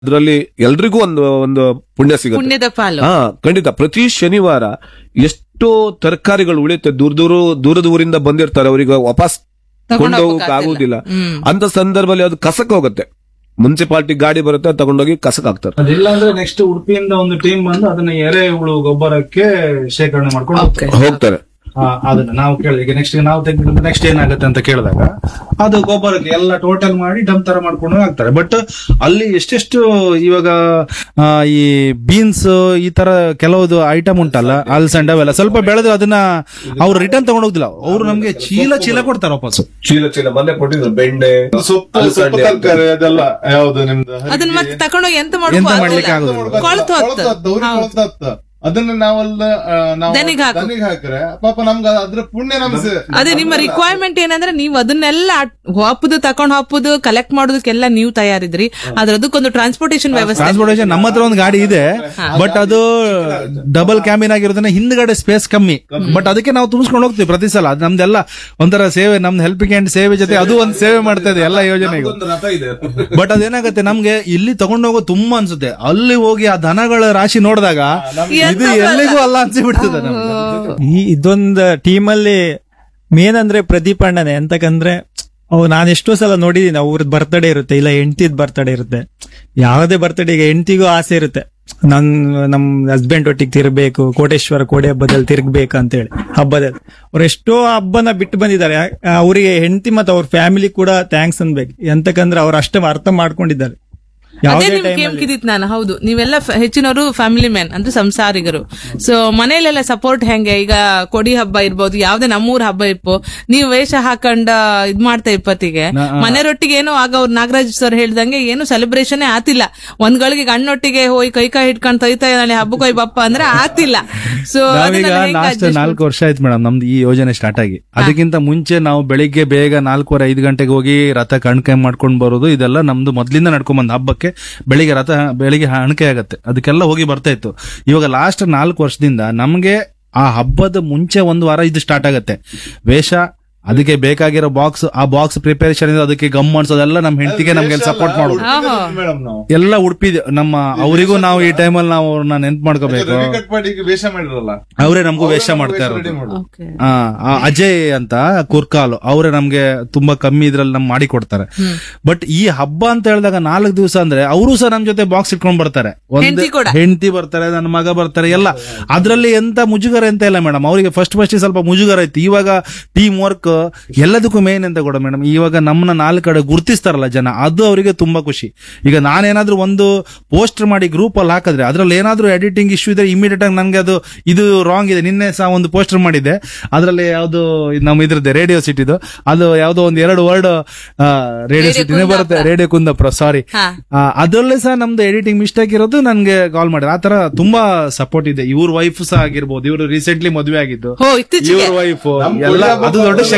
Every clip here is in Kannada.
ಅದರಲ್ಲಿ ಎಲ್ರಿಗೂ ಒಂದು ಒಂದು ಪುಣ್ಯ ಸಿಗುತ್ತೆ. ಪುಣ್ಯದ ಪಾಲು. ಖಂಡಿತ. ಪ್ರತಿ ಶನಿವಾರ ಎಷ್ಟೋ ತರಕಾರಿಗಳು ಉಳಿಯುತ್ತೆ. ದೂರದ ಊರಿಂದ ಬಂದಿರ್ತಾರೆ, ಅವರಿಗೆ ವಾಪಸ್ ಕೊಂಡೋಗಕ್ ಆಗುದಿಲ್ಲ. ಅಂತ ಸಂದರ್ಭದಲ್ಲಿ ಅದು ಕಸಕ್ ಹೋಗುತ್ತೆ. ಮುನ್ಸಿಪಾಲಿಟಿ ಗಾಡಿ ಬರುತ್ತೆ, ತಗೊಂಡೋಗಿ ಕಸಕ್ ಹಾಕ್ತಾರೆ. ಅದಿಲ್ಲ ಅಂದ್ರೆ ನೆಕ್ಸ್ಟ್ ಉಡುಪಿಯಿಂದ ಒಂದು ಟೀಮ್ ಬಂದು ಅದನ್ನ ಎರೆಹುಳು ಗೊಬ್ಬರಕ್ಕೆ ಶೇಖರಣೆ ಮಾಡ್ಕೊಂಡು ಹೋಗ್ತಾರೆ. ಅದನ್ನ ನಾವು ಕೇಳಿದ ಈಗ ನಾವು ತೆಗೆದ ನೆಕ್ಸ್ಟ್ ಏನಾಗುತ್ತೆ ಅಂತ ಕೇಳಿದಾಗ ಅದು ಗೊಬ್ಬರಕ್ಕೆ ಎಲ್ಲ ಟೋಟಲ್ ಮಾಡಿ ಡಂಪ್ ತರ ಮಾಡ್ಕೊಂಡು ಹಾಕ್ತಾರೆ. ಬಟ್ ಅಲ್ಲಿ ಎಷ್ಟೆಷ್ಟು ಇವಾಗ ಈ ಬೀನ್ಸ್ ಈ ತರ ಕೆಲವುದು ಐಟಮ್ ಉಂಟಲ್ಲ, ಅಲ್ಸಂಡ್ ಅವೆಲ್ಲ ಸ್ವಲ್ಪ ಬೆಳೆದು ಅದನ್ನ ಅವ್ರು ರಿಟರ್ನ್ ತಗೊಂಡ್ ಹೋಗುದಿಲ್ಲ. ಅವ್ರು ನಮ್ಗೆ ಚೀಲ ಕೊಡ್ತಾರೆ ವಾಪಸ್. ಚೀಲ ಮೊನ್ನೆ ಕೊಟ್ಟಿದ್ರು. ಬೆಂಡೆ, ಸೊಪ್ಪು, ತರಕಾರಿ ಅದೆಲ್ಲ ಯಾವ್ದು ನಿಮ್ದು ಅದನ್ನ ಮತ್ತೆ ತಗೊಂಡೋಗಿ ಎಂತ ಮಾಡ್ಲಿಕ್ಕೆ ಆಗುದಿಲ್ಲ. ಅದನ್ನ ನಾವೆಲ್ಲ ದನಿಗೆ ಹಾಕ್ರೆ ಪಾಪ ನಮ್ಗೆ ಅದ್ರ ಪುಣ್ಯ ನಮ್ಗೆ. ಅದೇ ನಿಮ್ಮ ರಿಕ್ವೈರ್ಮೆಂಟ್ ಏನಂದ್ರೆ ನೀವು ಅದನ್ನೆಲ್ಲ ಹಾಪುದು ತಕೊಂಡ್ ಹಾಪುದು ಕಲೆಕ್ಟ್ ಮಾಡೋದಕ್ಕೆಲ್ಲ ನೀವು ತಯಾರಿದ್ರಿ. ಅದಕ್ಕೊಂದು ಟ್ರಾನ್ಸ್ಪೋರ್ಟೇಷನ್ ವ್ಯವಸ್ಥೆ. ನಮ್ಮ ಹತ್ರ ಒಂದು ಗಾಡಿ ಇದೆ, ಬಟ್ ಅದು ಡಬಲ್ ಕ್ಯಾಬಿನ್ ಆಗಿರೋದನ್ನ ಹಿಂದ್ಗಡೆ ಸ್ಪೇಸ್ ಕಮ್ಮಿ. ಬಟ್ ಅದಕ್ಕೆ ನಾವು ತುಂಬಿಸ್ಕೊಂಡು ಹೋಗ್ತೀವಿ ಪ್ರತಿ ಸಲ. ಅದು ನಮ್ದೆಲ್ಲ ಒಂಥರ ಸೇವೆ, ನಮ್ದು ಹೆಲ್ಪಿಂಗ್ ಹ್ಯಾಂಡ್ ಸೇವೆ ಜೊತೆ ಅದು ಒಂದು ಸೇವೆ ಮಾಡ್ತಾ ಇದೆ ಎಲ್ಲ ಯೋಜನೆಗೂ. ಬಟ್ ಅದೇನಾಗುತ್ತೆ, ನಮ್ಗೆ ಇಲ್ಲಿ ತಗೊಂಡೋಗೋ ತುಂಬಾ ಅನ್ಸುತ್ತೆ. ಅಲ್ಲಿ ಹೋಗಿ ಆ ದನಗಳ ರಾಶಿ ನೋಡಿದಾಗ ಇದು ಎಲ್ಲಿಗೂ ಅಲ್ಲ ಅನ್ಸಿಬಿಡ್ತದೆ. ಇದೊಂದು ಟೀಮಲ್ಲಿ ಮೇನ್ ಅಂದ್ರೆ ಪ್ರದೀಪ್ ಅಣ್ಣನೇ. ಅಂತಕಂದ್ರೆ ನಾನು ಎಷ್ಟೋ ಸಲ ನೋಡಿದೀನಿ, ಅವ್ರದ್ ಬರ್ತಡೇ ಇರುತ್ತೆ, ಇಲ್ಲ ಹೆಂಡತಿದ್ ಬರ್ತಡೇ ಇರುತ್ತೆ. ಯಾವುದೇ ಬರ್ತಡೇಗೆ ಹೆಂಡತಿಗೂ ಆಸೆ ಇರುತ್ತೆ, ನಮ್ ಹಸ್ಬೆಂಡ್ ಒಟ್ಟಿಗೆ ತಿರ್ಬೇಕು, ಕೋಟೇಶ್ವರ ಕೋಡೆ ಹಬ್ಬದಲ್ಲಿ ತಿರ್ಗ್ಬೇಕು ಅಂತ ಹೇಳಿ. ಹಬ್ಬದಲ್ಲಿ ಅವ್ರು ಎಷ್ಟೋ ಹಬ್ಬನ ಬಿಟ್ಟು ಬಂದಿದ್ದಾರೆ. ಅವರಿಗೆ ಹೆಂಡತಿ ಮತ್ತು ಅವ್ರ ಫ್ಯಾಮಿಲಿ ಕೂಡ ಥ್ಯಾಂಕ್ಸ್ ಅನ್ಬೇಕು. ಎಂತಕಂದ್ರೆ ಅವ್ರು ಅಷ್ಟೇ ಅರ್ಥ ಮಾಡ್ಕೊಂಡಿದ್ದಾರೆ. ಅದೇ ನಿಮ್ಗೆ ಕೇಳ್ಕಿದಿತ್ ನಾನು. ಹೌದು, ನೀವೆಲ್ಲ ಹೆಚ್ಚಿನವರು ಫ್ಯಾಮಿಲಿ ಮ್ಯಾನ್ ಅಂದ್ರೆ ಸಂಸಾರಿಗರು. ಸೊ ಮನೇಲೆಲ್ಲ ಸಪೋರ್ಟ್ ಹೆಂಗೆ? ಈಗ ಕೊಡಿ ಹಬ್ಬ ಇರ್ಬೋದು, ಯಾವ್ದೇ ನಮ್ಮೂರ್ ಹಬ್ಬ ಇಪ್ಪು, ನೀವು ವೇಷ ಹಾಕೊಂಡ ಇದ್ ಮಾಡ್ತಾ ಇಪ್ಪತ್ತಿಗೆ ಮನೆಯೊಟ್ಟಿಗೆ ಏನೋ ಆಗ ಅವ್ರು ನಾಗರಾಜ್ ಸರ್ ಹೇಳ್ದಂಗೆ ಏನು ಸೆಲೆಬ್ರೇಷನ್ ಆತಿಲ್ಲ. ಒಂದ್ಗಳಿಗೆ ಗಣ್ಣೊಟ್ಟಿಗೆ ಹೋಗಿ ಕೈ ಹಿಡ್ಕೊಂಡ್ ತೊಯ್ತಾ ನಾಳೆ ಹಬ್ಬಕ್ಕೆ ಹೋಯ್ ಬಪ್ಪ ಅಂದ್ರೆ ಆತಿಲ್ಲ. ಸೊ ಲಾಸ್ಟ್ 4 ವರ್ಷ ಆಯ್ತು ಮೇಡಮ್ ನಮ್ದು ಈ ಯೋಜನೆ ಸ್ಟಾರ್ಟ್ ಆಗಿ. ಅದಕ್ಕಿಂತ ಮುಂಚೆ ನಾವು ಬೆಳಿಗ್ಗೆ ಬೇಗ 4:30-5 ಗಂಟೆಗೆ ಹೋಗಿ ರಥ ಕಣ್ಕೈ ಮಾಡ್ಕೊಂಡ್ ಬರೋದು, ಇದೆಲ್ಲ ನಮ್ದು ಮೊದ್ಲಿಂದ ನಡ್ಕೊಂಡ್ ಬಂದ್. ಹಬ್ಬಕ್ಕೆ ಬೆಳಿಗ್ಗೆ ಹಣಕೆ ಆಗತ್ತೆ, ಅದಕ್ಕೆಲ್ಲ ಹೋಗಿ ಬರ್ತಾ ಇತ್ತು. ಇವಾಗ ಲಾಸ್ಟ್ 4 ವರ್ಷದಿಂದ ನಮ್ಗೆ ಆ ಹಬ್ಬದ ಮುಂಚೆ 1 ವಾರ ಇದು ಸ್ಟಾರ್ಟ್ ಆಗತ್ತೆ. ವೇಷ, ಅದಕ್ಕೆ ಬೇಕಾಗಿರೋ ಬಾಕ್ಸ್, ಆ ಬಾಕ್ಸ್ ಪ್ರಿಪರೇಷನ್, ಅದಕ್ಕೆ ಗಮ್ ಅನ್ಸೋದೆಲ್ಲ ನಮ್ ಹೆಂಡತಿಗೆ ನಮ್ಗೆ ಸಪೋರ್ಟ್ ಮಾಡೋದು ಎಲ್ಲ ಉಡುಪಿ. ನಮ್ಮ ಅವರಿಗೂ ನಾವು ಈ ಟೈಮಲ್ಲಿ ನಾವು ಅವ್ರನ್ನ ನೆನ್ಪು ಮಾಡ್ಕೋಬೇಕು. ಅವರೇ ನಮಗೂ ವೇಷ ಮಾಡ್ತಾ ಇರೋದು. ಅಜಯ್ ಅಂತ ಕುರ್ಕಾಲು ಅವರೇ ನಮ್ಗೆ ತುಂಬಾ ಕಮ್ಮಿ ಇದ್ರಲ್ಲಿ ನಮ್ ಮಾಡಿ ಕೊಡ್ತಾರೆ. ಬಟ್ ಈ ಹಬ್ಬ ಅಂತ ಹೇಳಿದಾಗ 4 ದಿವಸ ಅಂದ್ರೆ ಅವರು ಸಹ ನಮ್ ಜೊತೆ ಬಾಕ್ಸ್ ಇಟ್ಕೊಂಡ್ ಬರ್ತಾರೆ. ಹೆಂಡತಿ ಬರ್ತಾರೆ, ನನ್ನ ಮಗ ಬರ್ತಾರೆ, ಎಲ್ಲ. ಅದ್ರಲ್ಲಿ ಎಂತ ಮುಜುಗರ ಎಂತ ಇಲ್ಲ ಮೇಡಮ್. ಅವರಿಗೆ ಫಸ್ಟ್ ಸ್ವಲ್ಪ ಮುಜುಗರ ಇತ್ತು. ಇವಾಗ ಟೀಮ್ ವರ್ಕ್ ಎಲ್ಲದಕ್ಕೂ ಮೇನ್ ಅಂತ ಕೂಡ ಮೇಡಮ್. ಇವಾಗ ನಮ್ಮನ್ನ 4 ಕಡೆ ಗುರ್ತಿಸ್ತಾರಲ್ಲ ಜನ, ಅದು ಅವರಿಗೆ ತುಂಬಾ ಖುಷಿ. ಈಗ ನಾನೇನಾದ್ರೂ ಒಂದು ಪೋಸ್ಟರ್ ಮಾಡಿ ಗ್ರೂಪ್ ಅಲ್ಲಿ ಹಾಕಿದ್ರೆ ಅದ್ರಲ್ಲಿ ಏನಾದ್ರೂ ಎಡಿಟಿಂಗ್ ಇಶ್ಯೂ ಇದ್ರೆ ಇಮಿಡಿಯೇಟ್ ಆಗಿ ನನ್ಗೆ ಅದು ಇದು ರಾಂಗ್ ಇದೆ. ನಿನ್ನೆ ಸಹ ಒಂದು ಪೋಸ್ಟರ್ ಮಾಡಿದ್ದೆ, ಅದ್ರಲ್ಲಿ ಯಾವ್ದು ನಮ್ಮ ಇದ್ರದ್ದೆ ರೇಡಿಯೋ ಸಿಟಿದು, ಅದು ಯಾವ್ದೋ ಒಂದು 2 ವರ್ಡ್ ರೇಡಿಯೋ ಸಿಟಿನೇ ಬರುತ್ತೆ, ರೇಡಿಯೋ ಕುಂದಾಪುರ, ಸಾರಿ. ಅದರಲ್ಲೇ ಸಹ ನಮ್ದು ಎಡಿಟಿಂಗ್ ಮಿಸ್ಟೇಕ್ ಇರೋದು ನನ್ಗೆ ಕಾಲ್ ಮಾಡಿದ್ರೆ. ಆತರ ತುಂಬಾ ಸಪೋರ್ಟ್ ಇದೆ. ಇವ್ರ ವೈಫ್ ಸಹ ಆಗಿರ್ಬೋದು, ಇವರು ರೀಸೆಂಟ್ಲಿ ಮದುವೆ ಆಗಿದ್ದು, ಇವ್ರ ವೈಫ್ ಎಲ್ಲ, ಅದು ದೊಡ್ಡ ಶಕ್ತಿ.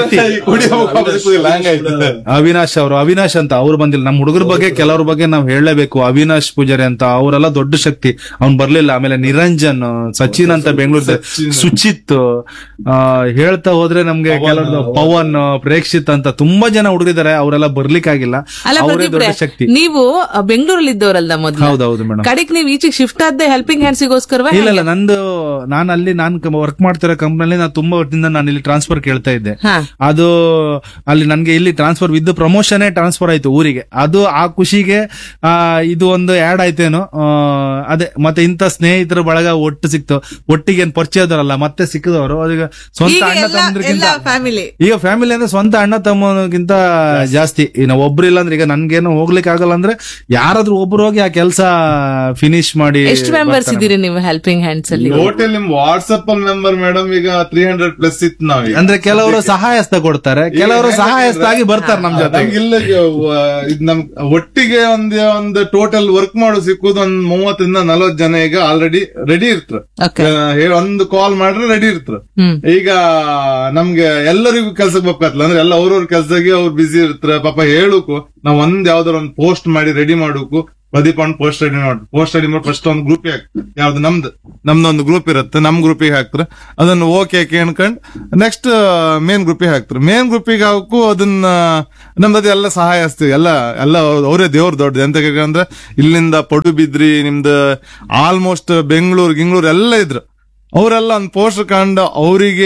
ಅವಿನಾಶ್ ಅಂತ ಅವ್ರು ಬಂದಿಲ್ಲ. ನಮ್ಮ ಹುಡುಗರ ಬಗ್ಗೆ ಕೆಲವ್ರ ಬಗ್ಗೆ ನಾವು ಹೇಳಲೇಬೇಕು. ಅವಿನಾಶ್ ಪೂಜಾರಿ ಅಂತ, ಅವರೆಲ್ಲ ದೊಡ್ಡ ಶಕ್ತಿ. ಅವ್ನು ಬರ್ಲಿಲ್ಲ. ಆಮೇಲೆ ನಿರಂಜನ್, ಸಚಿನ್ ಅಂತ ಬೆಂಗಳೂರು, ಸುಚಿತ್, ಹೇಳ್ತಾ ಹೋದ್ರೆ ನಮ್ಗೆ ಕೆಲವ್ರು ಪವನ್, ಪ್ರೇಕ್ಷಿತ್ ಅಂತ ತುಂಬಾ ಜನ ಹುಡುಗಿದ್ದಾರೆ. ಅವರೆಲ್ಲ ಬರ್ಲಿಕ್ಕಾಗಿಲ್ಲ. ಅವರೇ ದೊಡ್ಡ ಶಕ್ತಿ. ನೀವು ಬೆಂಗಳೂರಲ್ಲಿ ಇದ್ದವರಲ್ಲ ಮೊದಲು? ಹೌದೌದು ಮೇಡಮ್. ಕಡೆಗೆ ನೀವು ಈಚೆಗೆ ಶಿಫ್ಟ್ ಆದ ಹೆಲ್ಪಿಂಗ್ ಹ್ಯಾಂಡ್ಸಿಗೋಸ್ಕರ? ಇಲ್ಲ, ನಾನು ವರ್ಕ್ ಮಾಡ್ತಿರೋ ಕಂಪ್ನಿಯಲ್ಲಿ ನಾನು ತುಂಬಾ ಹೊತ್ತಿಂದ ನಾನು ಇಲ್ಲಿ ಟ್ರಾನ್ಸ್ಫರ್ ಕೇಳ್ತಾ ಇದ್ದೆ. ಅದು ಅಲ್ಲಿ ನನ್ಗೆ ಇಲ್ಲಿ ಟ್ರಾನ್ಸ್ಫರ್ ವಿದ್ ಪ್ರಮೋಷನ್ ಟ್ರಾನ್ಸ್ಫರ್ ಆಯ್ತು ಊರಿಗೆ. ಅದು ಆ ಖುಷಿಗೆ ಇದು ಒಂದು ಆಡ್ ಆಯ್ತೇನೋ. ಅದೇ ಮತ್ತೆ ಇಂತ ಸ್ನೇಹಿತರ ಬಳಗ ಒಟ್ಟು ಸಿಕ್ತು. ಒಟ್ಟಿಗೆ ಏನ್ ಪರಿಚಯ ಆದವರಲ್ಲ ಮತ್ತೆ ಸಿಕ್ಕದವರು. ಈಗ ಸ್ವಂತ ಅಣ್ಣ ತಮ್ಮಂದ್ರಿಗಿಂತ, ಈಗ ಫ್ಯಾಮಿಲಿ ಅಂದ್ರೆ ಸ್ವಂತ ಅಣ್ಣ ತಮ್ಮಗಿಂತ ಜಾಸ್ತಿ. ನಾವು ಒಬ್ರು ಇಲ್ಲ ಅಂದ್ರೆ, ಈಗ ನನ್ಗೇನು ಹೋಗ್ಲಿಕ್ಕೆ ಆಗಲ್ಲ ಅಂದ್ರೆ ಯಾರಾದ್ರೂ ಒಬ್ರು ಹೋಗಿ ಆ ಕೆಲಸ ಫಿನಿಶ್ ಮಾಡಿ. ಎಷ್ಟು ಮೆಂಬರ್ಸ್ ಇದ್ದೀರಿ ನೀವು ಹೆಲ್ಪಿಂಗ್ ಹ್ಯಾಂಡ್ಸ್ ಅಲ್ಲಿ? ಟೋಟಲ್ ನಿಮ್ ವಾಟ್ಸ್ಆಪ್ ಅಲ್ಲಿ ಮೆಂಬರ್ ಮೇಡಮ್ ಈಗ 300+ ಇತ್ತು. ನಾವು ಅಂದ್ರೆ ಕೆಲವರು ಸಹಾಯಸ್ತ ಕೊಡ್ತಾರೆ, ಕೆಲವರು ಸಹಾಯಸ್ತ ಆಗಿ ಬರ್ತಾರೆ ನಮ್ ಜೊತೆ. ಇಲ್ಲ, ನಮ್ ಒಟ್ಟಿಗೆ ಒಂದು ಟೋಟಲ್ ವರ್ಕ್ ಮಾಡೋ ಸಿಕ್ಕುದು ಒಂದ್ 30-40 ಜನ ಈಗ ಆಲ್ರೆಡಿ ರೆಡಿ ಇರ್ತಾರೆ. ಒಂದು ಕಾಲ್ ಮಾಡ್ರೆ ರೆಡಿ ಇರ್ತಾರೆ. ಈಗ ನಮ್ಗೆ ಎಲ್ಲರಿಗೂ ಕೆಲ್ಸಕ್ಕೆ ಬೇಕಾಗ್ತಲ್ಲ ಅಂದ್ರೆ ಎಲ್ಲ ಅವ್ರವ್ರ ಕೆಲ್ಸಕ್ಕೆ ಅವ್ರು ಬಿಸಿ ಇರ್ತಾರೆ. ಪಾಪ ಹೇಳಕ್ಕೂ ನಾವ್ ಯಾವ್ದಾರ ಒಂದು ಪೋಸ್ಟ್ ಮಾಡಿ ರೆಡಿ ಮಾಡೋಕು ಪ್ರದೀಪ್ ಅಣ್ಣ ಪೋಸ್ಟ್ ರೆಡಿ ಮಾಡ್ರಿ, ಪೋಸ್ಟ್ ರೆಡಿ ಮಾಡಿ ಫಸ್ಟ್ ಒಂದು ಗ್ರೂಪ್ ಯಾವ್ದು ನಮ್ದೊಂದು ಗ್ರೂಪ್ ಇರುತ್ತೆ, ನಮ್ ಗ್ರೂಪಿಗೆ ಹಾಕ್ತಾರೆ. ಅದನ್ನ ಓಕೆ ಕೇಳ್ಕೊಂಡ್ ನೆಕ್ಸ್ಟ್ ಮೇನ್ ಗ್ರೂಪಿಗೆ ಹಾಕ್ತಾರೆ. ಮೇನ್ ಗ್ರೂಪಿಗೆ ಹಾಕು ಅದನ್ನ ನಮ್ದು ಎಲ್ಲ ಸಹಾಯ ಹಚ್ತೀವಿ. ಎಲ್ಲ ಅವರೇ ದೇವ್ರ ದೊಡ್ಡದು. ಎಂತ ಅಂದ್ರೆ ಇಲ್ಲಿಂದ ಪಡುಬಿದ್ರಿ ನಿಮ್ದು ಆಲ್ಮೋಸ್ಟ್ ಬೆಂಗಳೂರು ಎಲ್ಲ ಇದ್ರು. ಅವರೆಲ್ಲ ಒಂದು ಪೋಸ್ಟ್ ಕಂಡು ಅವ್ರಿಗೆ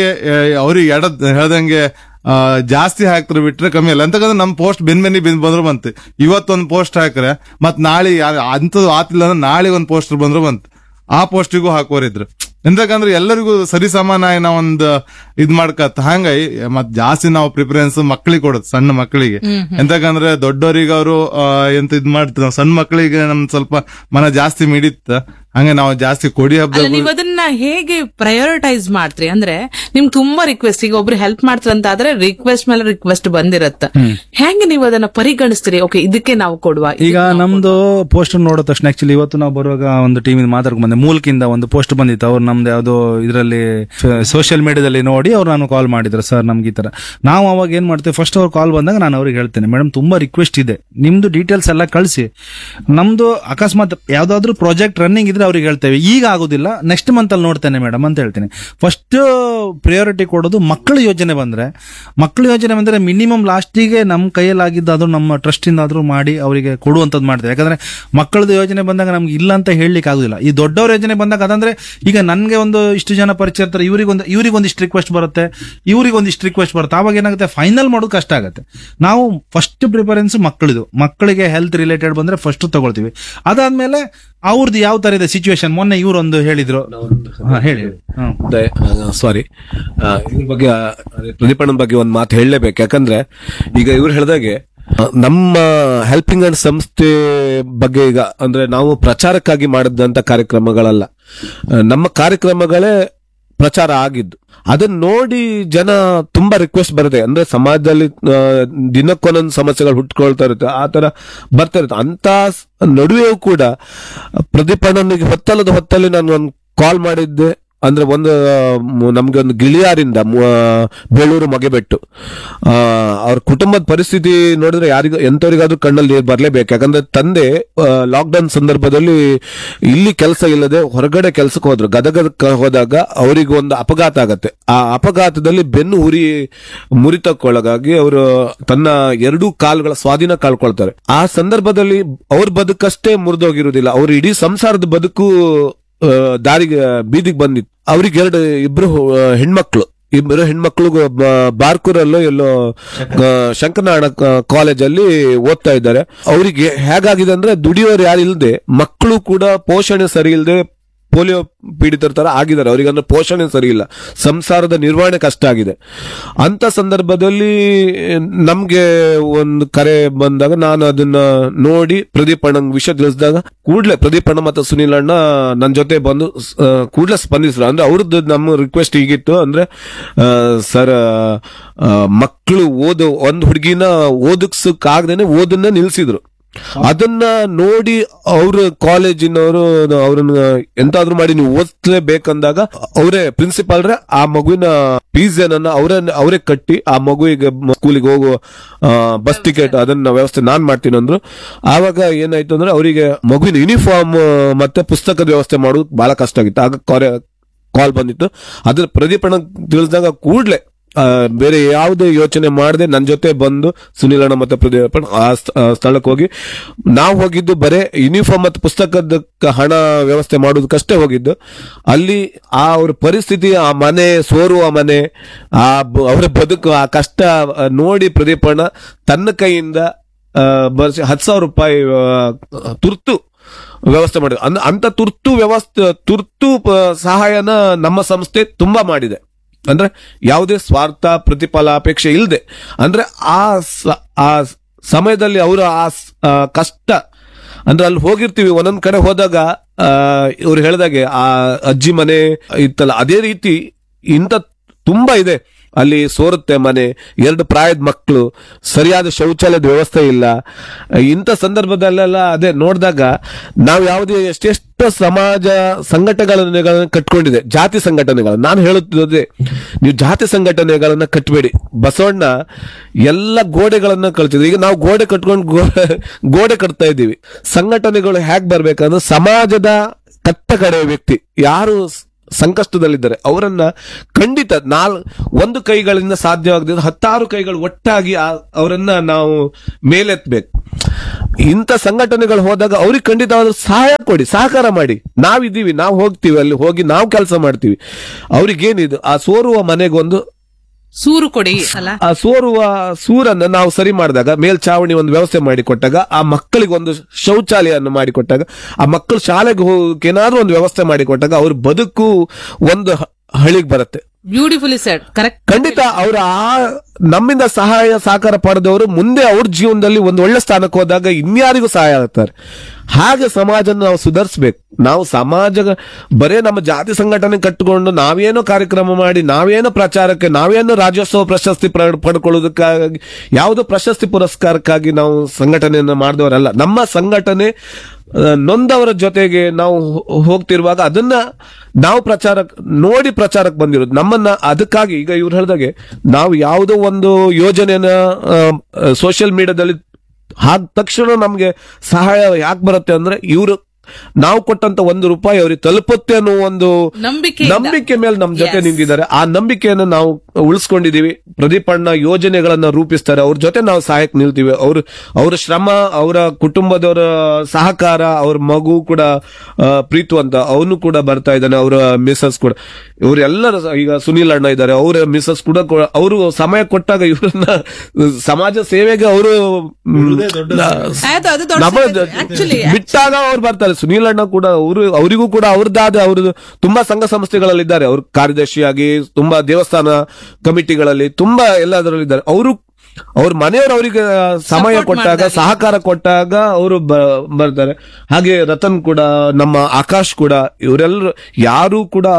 ಹೇಳ್ದಂಗೆ ಜಾಸ್ತಿ ಹಾಕ್ತಾರೆ ಬಿಟ್ರೆ ಕಮ್ಮಿ ಅಲ್ಲ. ಅಂತಂದ್ರೆ ನಮ್ ಪೋಸ್ಟ್ ಬೆನ್ನಿ ಬಂದ್ರು ಬಂತು. ಇವತ್ತೊಂದು ಪೋಸ್ಟ್ ಹಾಕ್ರೆ ಮತ್ ನಾಳೆ ಅಂತದ್ದು ಆತಿಲ್ಲ ಅಂದ್ರೆ ನಾಳೆ ಒಂದು ಪೋಸ್ಟರ್ ಬಂದ್ರು ಬಂತು. ಆ ಪೋಸ್ಟಿಗೂ ಹಾಕೋರಿದ್ರು. ಎಂತಕಂದ್ರೆ ಎಲ್ಲರಿಗೂ ಸರಿ ಸಮಾನಾಗಿ ನಾವೊಂದು ಇದ್ ಮಾಡ್ಕತ್. ಹಂಗಾಗಿ ಮತ್ ಜಾಸ್ತಿ ನಾವು ಪ್ರಿಫರೆನ್ಸ್ ಮಕ್ಳಿಗೆ ಕೊಡೋದು, ಸಣ್ಣ ಮಕ್ಕಳಿಗೆ. ಎಂತಕಂದ್ರೆ ದೊಡ್ಡವರಿಗೆ ಅವರು ಎಂತ ಇದ್ ಮಾಡ್ತಾರೆ, ಸಣ್ಣ ಮಕ್ಕಳಿಗೆ ನಮ್ ಸ್ವಲ್ಪ ಮನ ಜಾಸ್ತಿ ಮಿಡಿತ್ತ. ಹಂಗೆ ನಾವು ಜಾಸ್ತಿ ಕೊಡಿ ಹಬ್ಬ. ನೀವು ಅದನ್ನ ಹೇಗೆ ಪ್ರಯಾರಿಟೈಸ್ ಮಾಡ್ತೀರಿ? ಅಂದ್ರೆ ನಿಮ್ಗೆ ತುಂಬಾ ರಿಕ್ವೆಸ್ಟ್, ಈಗ ಒಬ್ರು ಹೆಲ್ಪ್ ಮಾಡ್ತಾರಂತ ಆದ್ರೆ ರಿಕ್ವೆಸ್ಟ್ ಮೇಲೆ ರಿಕ್ವೆಸ್ಟ್ ಬಂದಿರತ್ತ, ಹೆಂಗೆ ನೀವು ಅದನ್ನ ಪರಿಗಣಿಸ್ತೀರಿ? ಓಕೆ, ಇದಕ್ಕೆ ನಾವು ಕೊಡುವ. ಈಗ ನಮ್ದು ಪೋಸ್ಟರ್ ನೋಡಿದ ತಕ್ಷಣ ಆಕ್ಚುಲಿ ಇವತ್ತು ನಾವು ಬರುವಾಗ ಒಂದು ಟೀಮಿಂದ ಮಾತಾಡ್ಕೊಂಡ್ ಬಂದೆ. ಮೂಲಕಿಂದ ಒಂದು ಪೋಸ್ಟ್ ಬಂದಿತ್ತು. ಅವ್ರು ನಮ್ದು ಯಾವ್ದೋ ಇದರಲ್ಲಿ ಸೋಷಿಯಲ್ ಮೀಡಿಯಾದಲ್ಲಿ ನೋಡಿ ಅವ್ರು ನಾನು ಕಾಲ್ ಮಾಡಿದ್ರು, ಸರ್ ನಮ್ಗೆ ಈ ತರ. ನಾವು ಅವಾಗ ಏನ್ ಮಾಡ್ತೇವೆ, ಫಸ್ಟ್ ಅವ್ರು ಕಾಲ್ ಬಂದಾಗ ನಾನು ಅವ್ರಿಗೆ ಹೇಳ್ತೇನೆ, ಮೇಡಮ್ ತುಂಬಾ ರಿಕ್ವೆಸ್ಟ್ ಇದೆ, ನಿಮ್ದು ಡೀಟೇಲ್ಸ್ ಎಲ್ಲ ಕಳಿಸಿ. ನಮ್ದು ಅಕಸ್ಮಾತ್ ಯಾವ್ದಾದ್ರು ಪ್ರಾಜೆಕ್ಟ್ ರನ್ನಿಂಗ್ ಇದ್ರೆ ಅವ್ರಿಗೆ ಹೇಳ್ತೇವೆ, ಈಗ ಆಗೋದಿಲ್ಲ ನೆಕ್ಸ್ಟ್ ಮಂತ್ ಅಲ್ಲಿ ನೋಡ್ತೇನೆ ಮೇಡಮ್ ಅಂತ ಹೇಳ್ತೀನಿ. ಫಸ್ಟ್ ಪ್ರಿಯಾರಿಟಿ ಕೊಡೋದು ಮಕ್ಕಳ ಯೋಜನೆ ಬಂದ್ರೆ ಮಿನಿಮಮ್ ಲಾಸ್ಟಿಗೆ ನಮ್ಮ ಕೈಯಲ್ಲಾಗಿದ್ದು ಅದು ನಮ್ಮ ಟ್ರಸ್ಟ್ ಇಂದಾದ್ರೂ ಮಾಡಿ ಅವರಿಗೆ ಕೊಡುವಂತದ್ದು ಮಾಡ್ತೇವೆ. ಯಾಕಂದ್ರೆ ಮಕ್ಕಳದ ಯೋಜನೆ ಬಂದಾಗ ನಮ್ಗೆ ಇಲ್ಲ ಅಂತ ಹೇಳಲಿಕ್ಕೆ ಆಗುದಿಲ್ಲ. ಈ ದೊಡ್ಡವ್ರ ಯೋಜನೆ ಬಂದಾಗ ಅದಂದ್ರೆ ಈಗ ನನ್ಗೆ ಒಂದು ಇಷ್ಟು ಜನ ಪರಿಚಯ ಇರ್ತಾರೆ, ಇವ್ರಿಗೊಂದಿಷ್ಟು ರಿಕ್ವೆಸ್ಟ್ ಬರುತ್ತೆ, ಇವ್ರಿಗೊಂದಿಷ್ಟು ರಿಕ್ವೆಸ್ಟ್ ಬರುತ್ತೆ. ಆವಾಗ ಏನಾಗುತ್ತೆ, ಫೈನಲ್ ಮಾಡೋದು ಕಷ್ಟ ಆಗುತ್ತೆ. ನಾವು ಫಸ್ಟ್ ಪ್ರಿಫರೆನ್ಸ್ ಮಕ್ಕಳಿಗೆ ಹೆಲ್ತ್ ರಿಲೇಟೆಡ್ ಬಂದ್ರೆ ಫಸ್ಟ್ ತಗೊಳ್ತೀವಿ. ಅದಾದ್ಮೇಲೆ ಅವ್ರದ್ದು ಯಾವ ತರ ಇದೆ ಸಿಚುವೇಶನ್. ಮೊನ್ನೆ ಇವರೊಂದು ಹೇಳಿದ್ರು, ಹೇಳಿ. ಸಾರಿ, ಇವ್ರ ಬಗ್ಗೆ ಪ್ರದೀಪಣ್ಣನ ಬಗ್ಗೆ ಒಂದು ಮಾತು ಹೇಳಲೇಬೇಕು. ಯಾಕಂದ್ರೆ ಈಗ ಇವ್ರು ಹೇಳಿದಾಗೆ ನಮ್ಮ ಹೆಲ್ಪಿಂಗ್ ಹ್ಯಾಂಡ್ ಸಂಸ್ಥೆ ಬಗ್ಗೆ ಈಗ ಅಂದ್ರೆ ನಾವು ಪ್ರಚಾರಕ್ಕಾಗಿ ಮಾಡಿದಂತ ಕಾರ್ಯಕ್ರಮಗಳಲ್ಲ, ನಮ್ಮ ಕಾರ್ಯಕ್ರಮಗಳೇ ಪ್ರಚಾರ ಆಗಿದ್ದು. ಅದನ್ನ ನೋಡಿ ಜನ ತುಂಬಾ ರಿಕ್ವೆಸ್ಟ್ ಬರುತ್ತೆ. ಅಂದ್ರೆ ಸಮಾಜದಲ್ಲಿ ದಿನಕ್ಕೊಂದೊಂದು ಸಮಸ್ಯೆಗಳು ಹುಟ್ಕೊಳ್ತಾ ಇರುತ್ತೆ, ಆ ತರ ಬರ್ತಾ ಇರುತ್ತೆ. ಅಂತ ನಡುವೆಯೂ ಕೂಡ ಪ್ರದೀಪಣ್ಣನಿಗೆ ಹೊತ್ತಲ್ಲಿ ನಾನು ಒಂದು ಕಾಲ್ ಮಾಡಿದ್ದೆ. ಅಂದ್ರೆ ನಮ್ಗೆ ಒಂದು ಗಿಳಿಯಾರಿಂದ ಬೇಳೂರು ಮಗೆಬೆಟ್ಟು, ಅವ್ರ ಕುಟುಂಬದ ಪರಿಸ್ಥಿತಿ ನೋಡಿದ್ರೆ ಎಂತವರಿಗಾದ್ರೂ ಕಣ್ಣಲ್ಲಿ ನೀರು ಬರ್ಲೇಬೇಕು. ಯಾಕಂದ್ರೆ ತಂದೆ ಲಾಕ್ಡೌನ್ ಸಂದರ್ಭದಲ್ಲಿ ಇಲ್ಲಿ ಕೆಲಸ ಇಲ್ಲದೆ ಹೊರಗಡೆ ಕೆಲಸಕ್ಕೆ ಹೋದ್ರು. ಗದಗಕ್ಕೆ ಹೋದಾಗ ಅವರಿಗೆ ಒಂದು ಅಪಘಾತ ಆಗತ್ತೆ. ಆ ಅಪಘಾತದಲ್ಲಿ ಬೆನ್ನು ಮುರಿತಕ್ಕೊಳಗಾಗಿ ಅವರು ತನ್ನ 2 ಕಾಲುಗಳ ಸ್ವಾಧೀನ ಕಳ್ಕೊಳ್ತಾರೆ. ಆ ಸಂದರ್ಭದಲ್ಲಿ ಅವ್ರ ಬದುಕಷ್ಟೇ ಮುರಿದೋಗಿರುವುದಿಲ್ಲ, ಅವ್ರ ಇಡೀ ಸಂಸಾರದ ಬದುಕು ಬೀದಿಗೆ ಬಂದಿತ್ತು. ಅವ್ರಿಗೆ ಇಬ್ರು ಹೆಣ್ಮಕ್ಳು ಬಾರ್ಕೂರಲ್ಲೋ ಎಲ್ಲೋ ಶಂಕರನಾರಾಯಣ ಕಾಲೇಜಲ್ಲಿ ಓದ್ತಾ ಇದ್ದಾರೆ. ಅವರಿಗೆ ಹೇಗಾಗಿದೆ ಅಂದ್ರೆ ದುಡಿಯೋರು ಯಾರು ಇಲ್ಲದೆ, ಮಕ್ಕಳು ಕೂಡ ಪೋಷಣೆ ಸರಿ ಇಲ್ಲದೆ ಪೋಲಿಯೋ ಪೀಡಿತರ ತರ ಆಗಿದ್ದಾರೆ. ಅವರಿಗೆ ಅಂದ್ರೆ ಪೋಷಣೆ ಸರಿ ಇಲ್ಲ, ಸಂಸಾರದ ನಿರ್ವಹಣೆ ಕಷ್ಟ ಆಗಿದೆ. ಅಂತ ಸಂದರ್ಭದಲ್ಲಿ ನಮ್ಗೆ ಒಂದು ಕರೆ ಬಂದಾಗ ನಾನು ಅದನ್ನ ನೋಡಿ ಪ್ರದೀಪಣ್ಣಂಗ್ ವಿಷಯ ತಿಳಿಸಿದಾಗ ಕೂಡ್ಲೆ ಪ್ರದೀಪಣ್ಣ ಮತ್ತು ಸುನೀಲ್ ಅಣ್ಣ ನನ್ನ ಜೊತೆ ಬಂದು ಕೂಡ್ಲೆ ಸ್ಪಂದಿಸಿದ್ರು. ಅಂದ್ರೆ ಅವ್ರದ್ದು ನಮ್ಮ ರಿಕ್ವೆಸ್ಟ್ ಹೀಗಿತ್ತು ಅಂದ್ರೆ, ಸರ್ ಮಕ್ಕಳು ಒಂದು ಹುಡುಗಿನ ಓದಿಸಕ್ಕಾಗದೇನೆ ಓದನ್ನ ನಿಲ್ಸಿದ್ರು. ಅದನ್ನ ನೋಡಿ ಅವ್ರ ಕಾಲೇಜಿನವರು ಅವ್ರನ್ನ ಎಂತಾದ್ರೂ ಮಾಡಿ ನೀವು ಓದಿಸ್ಲೇಬೇಕಂದಾಗ ಅವರೇ ಪ್ರಿನ್ಸಿಪಾಲ್ರೆ ಆ ಮಗುವಿನ ಫೀಸ್ ಏನನ್ನ ಅವರೇ ಕಟ್ಟಿ ಆ ಮಗುವಿಗೆ ಸ್ಕೂಲಿಗೆ ಹೋಗುವ ಬಸ್ ಟಿಕೆಟ್ ಅದನ್ನ ವ್ಯವಸ್ಥೆ ನಾನ್ ಮಾಡ್ತೀನಿ ಅಂದ್ರು. ಆವಾಗ ಏನಾಯ್ತು ಅಂದ್ರೆ ಅವರಿಗೆ ಮಗುವಿನ ಯೂನಿಫಾರ್ಮ್ ಮತ್ತೆ ಪುಸ್ತಕದ ವ್ಯವಸ್ಥೆ ಮಾಡೋದು ಬಹಳ ಕಷ್ಟ ಆಗಿತ್ತು. ಆಗ ಕಾಲ್ ಬಂದಿತ್ತು. ಅದ್ರ ಪ್ರದೀಪಣ್ಣ ತಿಳಿಸಿದಾಗ ಕೂಡ್ಲೆ ಬೇರೆ ಯಾವುದೇ ಯೋಚನೆ ಮಾಡದೆ ನನ್ನ ಜೊತೆ ಬಂದು ಸುನೀಲಣ್ಣ ಮತ್ತೆ ಪ್ರದೀಪಣ್ಣ ಆ ಸ್ಥಳಕ್ಕೆ ಹೋಗಿ, ನಾವು ಹೋಗಿದ್ದು ಬರೇ ಯೂನಿಫಾರ್ಮ್ ಮತ್ತು ಪುಸ್ತಕದ ಹಣ ವ್ಯವಸ್ಥೆ ಮಾಡೋದಕ್ಕಷ್ಟೇ ಹೋಗಿದ್ದು. ಅಲ್ಲಿ ಅವ್ರ ಪರಿಸ್ಥಿತಿ, ಆ ಮನೆ ಸೋರುವ ಮನೆ, ಅವರ ಬದುಕು, ಆ ಕಷ್ಟ ನೋಡಿ ಪ್ರದೀಪಣ್ಣ ತನ್ನ ಕೈಯಿಂದ ಬರ್ಸಿ 10,000 ರೂಪಾಯಿ ತುರ್ತು ವ್ಯವಸ್ಥೆ ಮಾಡಿದ್ರು. ಅಂತ ತುರ್ತು ಸಹಾಯನ ನಮ್ಮ ಸಂಸ್ಥೆ ತುಂಬಾ ಮಾಡಿದೆ. ಅಂದ್ರೆ ಯಾವುದೇ ಸ್ವಾರ್ಥ ಪ್ರತಿಫಲಾಪೇಕ್ಷೆ ಇಲ್ಲದೆ, ಅಂದ್ರೆ ಆ ಸಮಯದಲ್ಲಿ ಅವರು ಆ ಕಷ್ಟ ಅಂದ್ರೆ ಅಲ್ಲಿ ಹೋಗಿರ್ತೀವಿ. ಒಂದೊಂದ್ ಕಡೆ ಹೋದಾಗ ಇವ್ರು ಹೇಳಿದಾಗೆ ಆ ಅಜ್ಜಿ ಮನೆ ಇತ್ತಲ್ಲ, ಅದೇ ರೀತಿ ಇಂಥ ತುಂಬಾ ಇದೆ. ಅಲ್ಲಿ ಸೋರುತ್ತೆ ಮನೆ, 2 ಪ್ರಾಯದ ಮಕ್ಕಳು, ಸರಿಯಾದ ಶೌಚಾಲಯದ ವ್ಯವಸ್ಥೆ ಇಲ್ಲ. ಇಂಥ ಸಂದರ್ಭದಲ್ಲೆಲ್ಲ ಅದೇ ನೋಡಿದಾಗ ನಾವು ಯಾವುದೇ ಎಷ್ಟೆಷ್ಟು ಸಮಾಜ ಸಂಘಟನೆಗಳನ್ನ ಕಟ್ಕೊಂಡಿದೆ, ಜಾತಿ ಸಂಘಟನೆಗಳು. ನಾನು ಹೇಳುತ್ತಿದ್ದೆ, ನೀವು ಜಾತಿ ಸಂಘಟನೆಗಳನ್ನ ಕಟ್ಟಬೇಡಿ. ಬಸವಣ್ಣ ಎಲ್ಲ ಗೋಡೆಗಳನ್ನ ಕಳ್ತಿದ್ರು. ಈಗ ನಾವು ಗೋಡೆ ಕಟ್ಕೊಂಡು ಗೋಡೆ ಕಟ್ತಾ ಇದ್ದೀವಿ. ಸಂಘಟನೆಗಳು ಹೇಗ್ ಬರ್ಬೇಕಂದ್ರೆ ಸಮಾಜದ ಕಟ್ಟ ಕಡೆ ವ್ಯಕ್ತಿ ಯಾರು ಸಂಕಷ್ಟದಲ್ಲಿದ್ದಾರೆ ಅವರನ್ನ ಖಂಡಿತ ಒಂದು ಕೈಗಳಿಂದ ಸಾಧ್ಯವಾಗದಿದ್ರೆ 10 ಕೈಗಳು ಒಟ್ಟಾಗಿ ಅವರನ್ನ ನಾವು ಮೇಲೆತ್ತಬೇಕು. ಇಂಥ ಸಂಘಟನೆಗಳು ಹೋದಾಗ ಅವ್ರಿಗೆ ಖಂಡಿತವಾದ ಸಹಾಯ ಕೊಡಿ, ಸಹಕಾರ ಮಾಡಿ. ನಾವಿದ್ದೀವಿ, ನಾವು ಹೋಗ್ತೀವಿ, ಅಲ್ಲಿ ಹೋಗಿ ನಾವು ಕೆಲಸ ಮಾಡ್ತೀವಿ. ಅವ್ರಿಗೇನಿದು ಆ ಸೋರುವ ಮನೆಗೊಂದು ಸೂರು ಕೊಡಿ ಅಲ್ಲ, ಆ ಸೂರನ್ನ ನಾವು ಸರಿ ಮಾಡಿದಾಗ, ಮೇಲ್ಚಾವಣಿ ಒಂದು ವ್ಯವಸ್ಥೆ ಮಾಡಿಕೊಟ್ಟಾಗ, ಆ ಮಕ್ಕಳಿಗೆ ಒಂದು ಶೌಚಾಲಯವನ್ನು ಮಾಡಿಕೊಟ್ಟಾಗ, ಆ ಮಕ್ಕಳು ಶಾಲೆಗೆ ಹೋಗಕ್ಕೆ ಏನಾದ್ರು ಒಂದು ವ್ಯವಸ್ಥೆ ಮಾಡಿಕೊಟ್ಟಾಗ ಅವ್ರ ಬದುಕು ಒಂದು ಹಳಿಗೆ ಬರುತ್ತೆ. Beautifully shed. ಕರೆಕ್ಟ್. ಖಂಡಿತ ಅವರು ನಮ್ಮಿಂದ ಸಹಾಯ ಸಹಕಾರ ಪಡೆದವರು ಮುಂದೆ ಅವ್ರ ಜೀವನದಲ್ಲಿ ಒಂದು ಒಳ್ಳೆ ಸ್ಥಾನಕ್ಕೆ ಹೋದಾಗ ಇನ್ಯಾರಿಗೂ ಸಹಾಯ ಆಗ್ತಾರೆ. ಹಾಗೆ ಸಮಾಜನ ನಾವು ಸುಧಾರಿಸಬೇಕು. ನಾವು ಸಮಾಜ ಬರೇ ನಮ್ಮ ಜಾತಿ ಸಂಘಟನೆ ಕಟ್ಟಿಕೊಂಡು ನಾವೇನೋ ಕಾರ್ಯಕ್ರಮ ಮಾಡಿ, ನಾವೇನೋ ಪ್ರಚಾರಕ್ಕೆ, ನಾವೇನೋ ರಾಜ್ಯೋತ್ಸವ ಪ್ರಶಸ್ತಿ ಪಡ್ಕೊಳ್ಳೋದಕ್ಕಾಗಿ, ಯಾವುದೋ ಪ್ರಶಸ್ತಿ ಪುರಸ್ಕಾರಕ್ಕಾಗಿ ನಾವು ಸಂಘಟನೆಯನ್ನ ಮಾಡಿದವರಲ್ಲ. ನಮ್ಮ ಸಂಘಟನೆ ನೊಂದವರ ಜೊತೆಗೆ ನಾವು ಹೋಗ್ತಿರುವಾಗ ಅದನ್ನ ನಾವು ಪ್ರಚಾರಕ್ಕೆ ಬಂದಿರೋದು. ನಮ್ಮನ್ನ ಅದಕ್ಕಾಗಿ ಈಗ ಇವ್ರು ಹೇಳಿದಾಗೆ ನಾವು ಯಾವುದೋ ಒಂದು ಯೋಜನೆಯನ್ನ ಸೋಷಿಯಲ್ ಮೀಡಿಯಾದಲ್ಲಿ ಹಾಕ ತಕ್ಷಣ ನಮ್ಗೆ ಸಹಾಯ ಯಾಕೆ ಬರುತ್ತೆ ಅಂದ್ರೆ ಇವರು ನಾವು ಕೊಟ್ಟಂತ ₹1 ಅವ್ರಿಗೆ ತಲುಪುತ್ತೆ ಅನ್ನೋ ಒಂದು ನಂಬಿಕೆ ಮೇಲೆ ನಮ್ ಜೊತೆ ನಿಂತಿದ್ದಾರೆ. ಆ ನಂಬಿಕೆಯನ್ನು ನಾವು ಉಳಿಸ್ಕೊಂಡಿದೀವಿ. ಪ್ರದೀಪ್ ಅಣ್ಣ ಯೋಜನೆಗಳನ್ನ ರೂಪಿಸ್ತಾರೆ, ಅವ್ರ ಜೊತೆ ನಾವು ಸಹಾಯಕ್ಕೆ ನಿಲ್ತೀವಿ. ಅವ್ರ ಶ್ರಮ, ಅವರ ಕುಟುಂಬದವರ ಸಹಕಾರ, ಅವ್ರ ಮಗು ಕೂಡ ಪ್ರೀತು ಅಂತ ಅವನು ಕೂಡ ಬರ್ತಾ ಇದ್ದಾನೆ, ಅವರ ಮಿಸಸ್ ಕೂಡ. ಇವರೆಲ್ಲರ ಈಗ ಸುನೀಲ್ ಅಣ್ಣ ಇದ್ದಾರೆ, ಅವರ ಮಿಸಸ್ ಕೂಡ ಅವರು ಸಮಯ ಕೊಟ್ಟಾಗ ಇವ್ರನ್ನ ಸಮಾಜ ಸೇವೆಗೆ ಅವರು ಬಿಟ್ಟಾಗ ಅವ್ರು ಬರ್ತಾರೆ. ಸುನೀಲ್ ಅಣ್ಣ ಕೂಡ ಅವರಿಗೂ ಕೂಡ ಅವ್ರದ್ದಾದ ಅವ್ರದ್ದು ತುಂಬಾ ಸಂಘ ಸಂಸ್ಥೆಗಳಲ್ಲಿದ್ದಾರೆ. ಅವ್ರ ಕಾರ್ಯದರ್ಶಿಯಾಗಿ ತುಂಬಾ ದೇವಸ್ಥಾನ ಕಮಿಟಿಗಳಲ್ಲಿ ತುಂಬಾ ಎಲ್ಲದರಲ್ಲಿದ್ದಾರೆ. ಅವ್ರ ಮನೆಯವರು ಅವರಿಗೆ ಸಮಯ ಕೊಟ್ಟಾಗ, ಸಹಕಾರ ಕೊಟ್ಟಾಗ ಅವರು ಬರ್ತಾರೆ. ಹಾಗೆ ರತನ್ ಕೂಡ, ನಮ್ಮ ಆಕಾಶ್ ಕೂಡ, ಇವರೆಲ್ಲರೂ ಯಾರು ಕೂಡ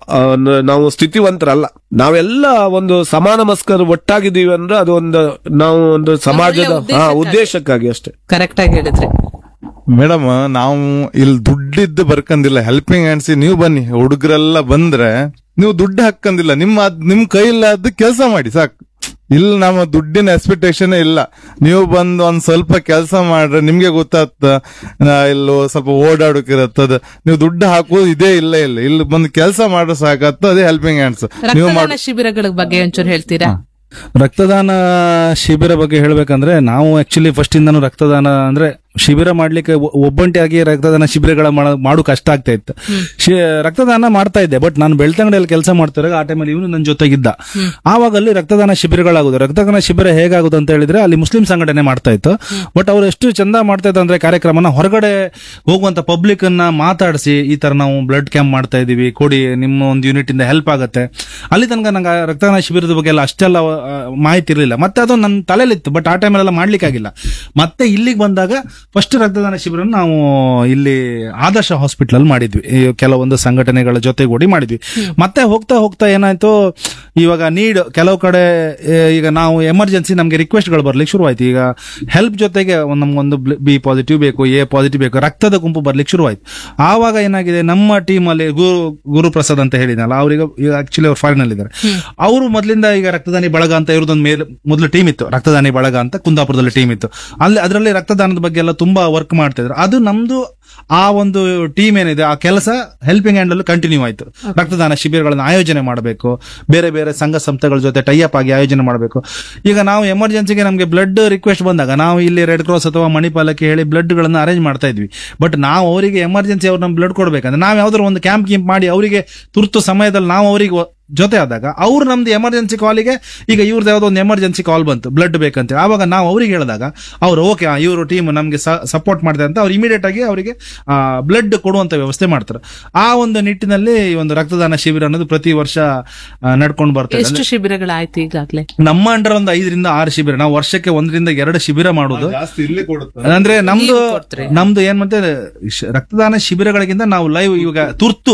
ನಾವು ಸ್ಥಿತಿವಂತರಲ್ಲ. ನಾವೆಲ್ಲ ಒಂದು ಸಮಾನ ಮಸ್ಕರ್ ಒಟ್ಟಾಗಿದ್ದೀವಿ ಅಂದ್ರೆ ಅದು ನಾವು ಒಂದು ಸಮಾಜದ ಉದ್ದೇಶಕ್ಕಾಗಿ ಅಷ್ಟೇ. ಕರೆಕ್ಟ್ ಆಗಿ ಹೇಳಿದ್ರಿ ಮೇಡಮ್. ನಾವು ಇಲ್ಲಿ ದುಡ್ಡಿದ್ದು ಬರ್ಕಂದಿಲ್ಲ, ಹೆಲ್ಪಿಂಗ್ ಹ್ಯಾಂಡ್ಸ್. ನೀವು ಬನ್ನಿ, ಹುಡುಗರೆಲ್ಲ ಬಂದ್ರೆ ನೀವು ದುಡ್ಡು ಹಾಕಂದಿಲ್ಲ, ನಿಮ್ ಕೈಲಾದ ಕೆಲಸ ಮಾಡಿ ಸಾಕು. ಇಲ್ಲಿ ನಮ್ಮ ದುಡ್ಡಿನ ಎಕ್ಸ್ಪೆಕ್ಟೇಷನ್ ಇಲ್ಲ. ನೀವು ಬಂದು ಒಂದ್ ಸ್ವಲ್ಪ ಕೆಲಸ ಮಾಡ್ರೆ ನಿಮ್ಗೆ ಗೊತ್ತಾಗ್ತ, ಇಲ್ಲಿ ಸ್ವಲ್ಪ ಓಡಾಡೋಕಿರತ್ತದ. ನೀವು ದುಡ್ಡು ಹಾಕೋದು ಇದೇ ಇಲ್ಲ, ಇಲ್ಲಿ ಬಂದು ಕೆಲಸ ಮಾಡ್ರೆ ಸಾಕತ್ತ. ಅದೇ ಹೆಲ್ಪಿಂಗ್ ಹ್ಯಾಂಡ್ಸ್. ನೀವು ಶಿಬಿರಗಳ ಬಗ್ಗೆ ಒಂಚೂರು ಹೇಳ್ತೀರಾ? ರಕ್ತದಾನ ಶಿಬಿರ ಬಗ್ಗೆ ಹೇಳ್ಬೇಕಂದ್ರೆ ನಾವು ಆಕ್ಚುಲಿ ಫಸ್ಟ್ ಇಂದಾನು ರಕ್ತದಾನ ಅಂದ್ರೆ ಶಿಬಿರ ಮಾಡ್ಲಿಕ್ಕೆ ಒಬ್ಬಂಟಿಯಾಗಿ ರಕ್ತದಾನ ಶಿಬಿರಗಳ ಮಾಡು ಕಷ್ಟ ಆಗ್ತಾ ಇತ್ತು. ರಕ್ತದಾನ ಮಾಡ್ತಾ ಇದ್ದೆ, ಬಟ್ ನಾನು ಬೆಳ್ತಂಗಡಿಯಲ್ಲಿ ಕೆಲಸ ಮಾಡ್ತಿರೋ ಆ ಟೈಮಲ್ಲಿ ಇವನು ನನ್ನ ಜೊತೆಗಿದ್ದ. ಆವಾಗ ಅಲ್ಲಿ ರಕ್ತದಾನ ಶಿಬಿರಗಳಾಗುದು. ರಕ್ತದಾನ ಶಿಬಿರ ಹೇಗಾಗುದು ಅಂತ ಹೇಳಿದ್ರೆ ಅಲ್ಲಿ ಮುಸ್ಲಿಂ ಸಂಘಟನೆ ಮಾಡ್ತಾ ಇತ್ತು. ಬಟ್ ಅವ್ರು ಎಷ್ಟು ಚಂದ ಮಾಡ್ತಾ ಇತ್ತು ಅಂದ್ರೆ ಕಾರ್ಯಕ್ರಮನ ಹೊರಗಡೆ ಹೋಗುವಂತ ಪಬ್ಲಿಕ್ ಅನ್ನ ಮಾತಾಡಿಸಿ, ಈ ತರ ನಾವು ಬ್ಲಡ್ ಕ್ಯಾಂಪ್ ಮಾಡ್ತಾ ಇದೀವಿ, ಕೊಡಿ, ನಿಮ್ಮ ಒಂದು ಯೂನಿಟ್ ಇಂದ ಹೆಲ್ಪ್ ಆಗುತ್ತೆ. ಅಲ್ಲಿ ತನಕ ನಂಗೆ ರಕ್ತದಾನ ಶಿಬಿರದ ಬಗ್ಗೆ ಎಲ್ಲ ಅಷ್ಟೆಲ್ಲ ಮಾಹಿತಿ ಇರಲಿಲ್ಲ. ಮತ್ತೆ ಅದು ನನ್ನ ತಲೆಯಲ್ಲಿತ್ತು, ಬಟ್ ಆ ಟೈಮಲ್ಲೆಲ್ಲ ಮಾಡ್ಲಿಕ್ಕಾಗಿಲ್ಲ. ಮತ್ತೆ ಇಲ್ಲಿಗೆ ಬಂದಾಗ ಫಸ್ಟ್ ರಕ್ತದಾನ ಶಿಬಿರ ನಾವು ಇಲ್ಲಿ ಆದರ್ಶ ಹಾಸ್ಪಿಟಲ್ ಅಲ್ಲಿ ಮಾಡಿದ್ವಿ, ಕೆಲವೊಂದು ಸಂಘಟನೆಗಳ ಜೊತೆಗೂಡಿ ಮಾಡಿದ್ವಿ. ಮತ್ತೆ ಹೋಗ್ತಾ ಹೋಗ್ತಾ ಏನಾಯ್ತು, ಇವಾಗ ಕೆಲವು ಕಡೆ ಈಗ ನಾವು ಎಮರ್ಜೆನ್ಸಿ ನಮ್ಗೆ ರಿಕ್ವೆಸ್ಟ್ ಗಳು ಬರ್ಲಿಕ್ಕೆ ಶುರುವಾಯ್ತು. ಈಗ ಹೆಲ್ಪ್ ಜೊತೆಗೆ ನಮ್ಗೊಂದು ಬಿ ಪಾಸಿಟಿವ್ ಬೇಕು, ಎ ಪಾಸಿಟಿವ್ ಬೇಕು, ರಕ್ತದ ಗುಂಪು ಬರ್ಲಿಕ್ಕೆ ಶುರುವಾಯ್ತು. ಆವಾಗ ಏನಾಗಿದೆ, ನಮ್ಮ ಟೀಮ್ ಅಲ್ಲಿ ಗುರುಪ್ರಸಾದ್ ಅಂತ ಹೇಳಿದ್ನಲ್ಲ, ಅವ್ರಿಗೆ ಆಕ್ಚುಲಿ ಅವ್ರು ಫಾರಿನ್ ಅಲ್ಲಿ ಇದ್ದಾರೆ. ಅವರು ಮೊದಲಿಂದ ಈಗ ರಕ್ತದಾನಿ ಬಳಗ ಅಂತ ಇವ್ರದೊಂದು ಮೊದಲು ಟೀಮ್ ಇತ್ತು, ರಕ್ತದಾನಿ ಬಳಗ ಅಂತ ಕುಂದಾಪುರದಲ್ಲಿ ಟೀಮ್ ಇತ್ತು. ಅದರಲ್ಲಿ ರಕ್ತದಾನದ ಬಗ್ಗೆ ಎಲ್ಲ ತುಂಬಾ ವರ್ಕ್ ಮಾಡ್ತಾ ಇದ್ರು. ಅದು ನಮ್ದು ಆ ಒಂದು ಟೀಮ್ ಏನಿದೆ, ಆ ಕೆಲಸ ಹೆಲ್ಪಿಂಗ್ ಹ್ಯಾಂಡ್ ಅಲ್ಲಿ ಕಂಟಿನ್ಯೂ ಆಯ್ತು. ರಕ್ತದಾನ ಶಿಬಿರಗಳನ್ನು ಆಯೋಜನೆ ಮಾಡಬೇಕು, ಬೇರೆ ಬೇರೆ ಸಂಘ ಸಂಸ್ಥೆಗಳ ಜೊತೆ ಟೈಅಪ್ ಆಗಿ ಆಯೋಜನೆ ಮಾಡಬೇಕು. ಈಗ ನಾವು ಎಮರ್ಜೆನ್ಸಿಗೆ ನಮಗೆ ಬ್ಲಡ್ ರಿಕ್ವೆಸ್ಟ್ ಬಂದಾಗ ನಾವು ಇಲ್ಲಿ ರೆಡ್ ಕ್ರಾಸ್ ಅಥವಾ ಮಣಿಪಾಲಕ್ಕೆ ಹೇಳಿ ಬ್ಲಡ್ ಗಳನ್ನ ಅರೇಂಜ್ ಮಾಡ್ತಾ ಇದ್ವಿ. ಬಟ್ ನಾವು ಅವರಿಗೆ ಎಮರ್ಜೆನ್ಸಿ ಅವ್ರು ನಮ್ಗೆ ಬ್ಲಡ್ ಕೊಡ್ಬೇಕಂದ್ರೆ ನಾವು ಯಾವ್ದಾದ್ರು ಒಂದು ಕ್ಯಾಂಪ್ ಮಾಡಿ ಅವರಿಗೆ ತುರ್ತು ಸಮಯದಲ್ಲಿ ನಾವು ಅವರಿಗೆ ಜೊತೆ ಆದಾಗ ಅವ್ರು ನಮ್ದು ಎಮರ್ಜೆನ್ಸಿ ಕಾಲಿಗೆ, ಈಗ ಇವ್ರದ್ದು ಯಾವುದೋ ಒಂದು ಎಮರ್ಜೆನ್ಸಿ ಕಾಲ್ ಬಂತು ಬ್ಲಡ್ ಬೇಕಂತ, ಆವಾಗ ನಾವು ಅವ್ರಿಗೆ ಹೇಳಿದಾಗ ಅವ್ರು ಓಕೆ ಇವರು ಟೀಮ್ ನಮ್ಗೆ ಸಪೋರ್ಟ್ ಮಾಡ್ತಾರೆ ಅಂತ ಅವ್ರು ಇಮಿಡಿಯೇಟ್ ಆಗಿ ಅವರಿಗೆ ಬ್ಲಡ್ ಕೊಡುವಂತ ವ್ಯವಸ್ಥೆ ಮಾಡ್ತಾರೆ. ಆ ಒಂದು ನಿಟ್ಟಿನಲ್ಲಿ ಈ ಒಂದು ರಕ್ತದಾನ ಶಿಬಿರ ಅನ್ನೋದು ಪ್ರತಿ ವರ್ಷ ನಡ್ಕೊಂಡು ಬರ್ತಾರೆ. ಎಷ್ಟು ಶಿಬಿರಗಳಾಯ್ತು ಈಗಾಗಲೇ? ನಮ್ಮ ಅಂಡರ್ ಒಂದು 5 ರಿಂದ 6 ಶಿಬಿರ. ನಾವು ವರ್ಷಕ್ಕೆ 1 ರಿಂದ 2 ಶಿಬಿರ ಮಾಡೋದು. ಅಂದ್ರೆ ನಮ್ದು ಏನ್ ಮತ್ತೆ ರಕ್ತದಾನ ಶಿಬಿರಗಳಿಗಿಂತ ನಾವು ಲೈವ್ ಇವಾಗ ತುರ್ತು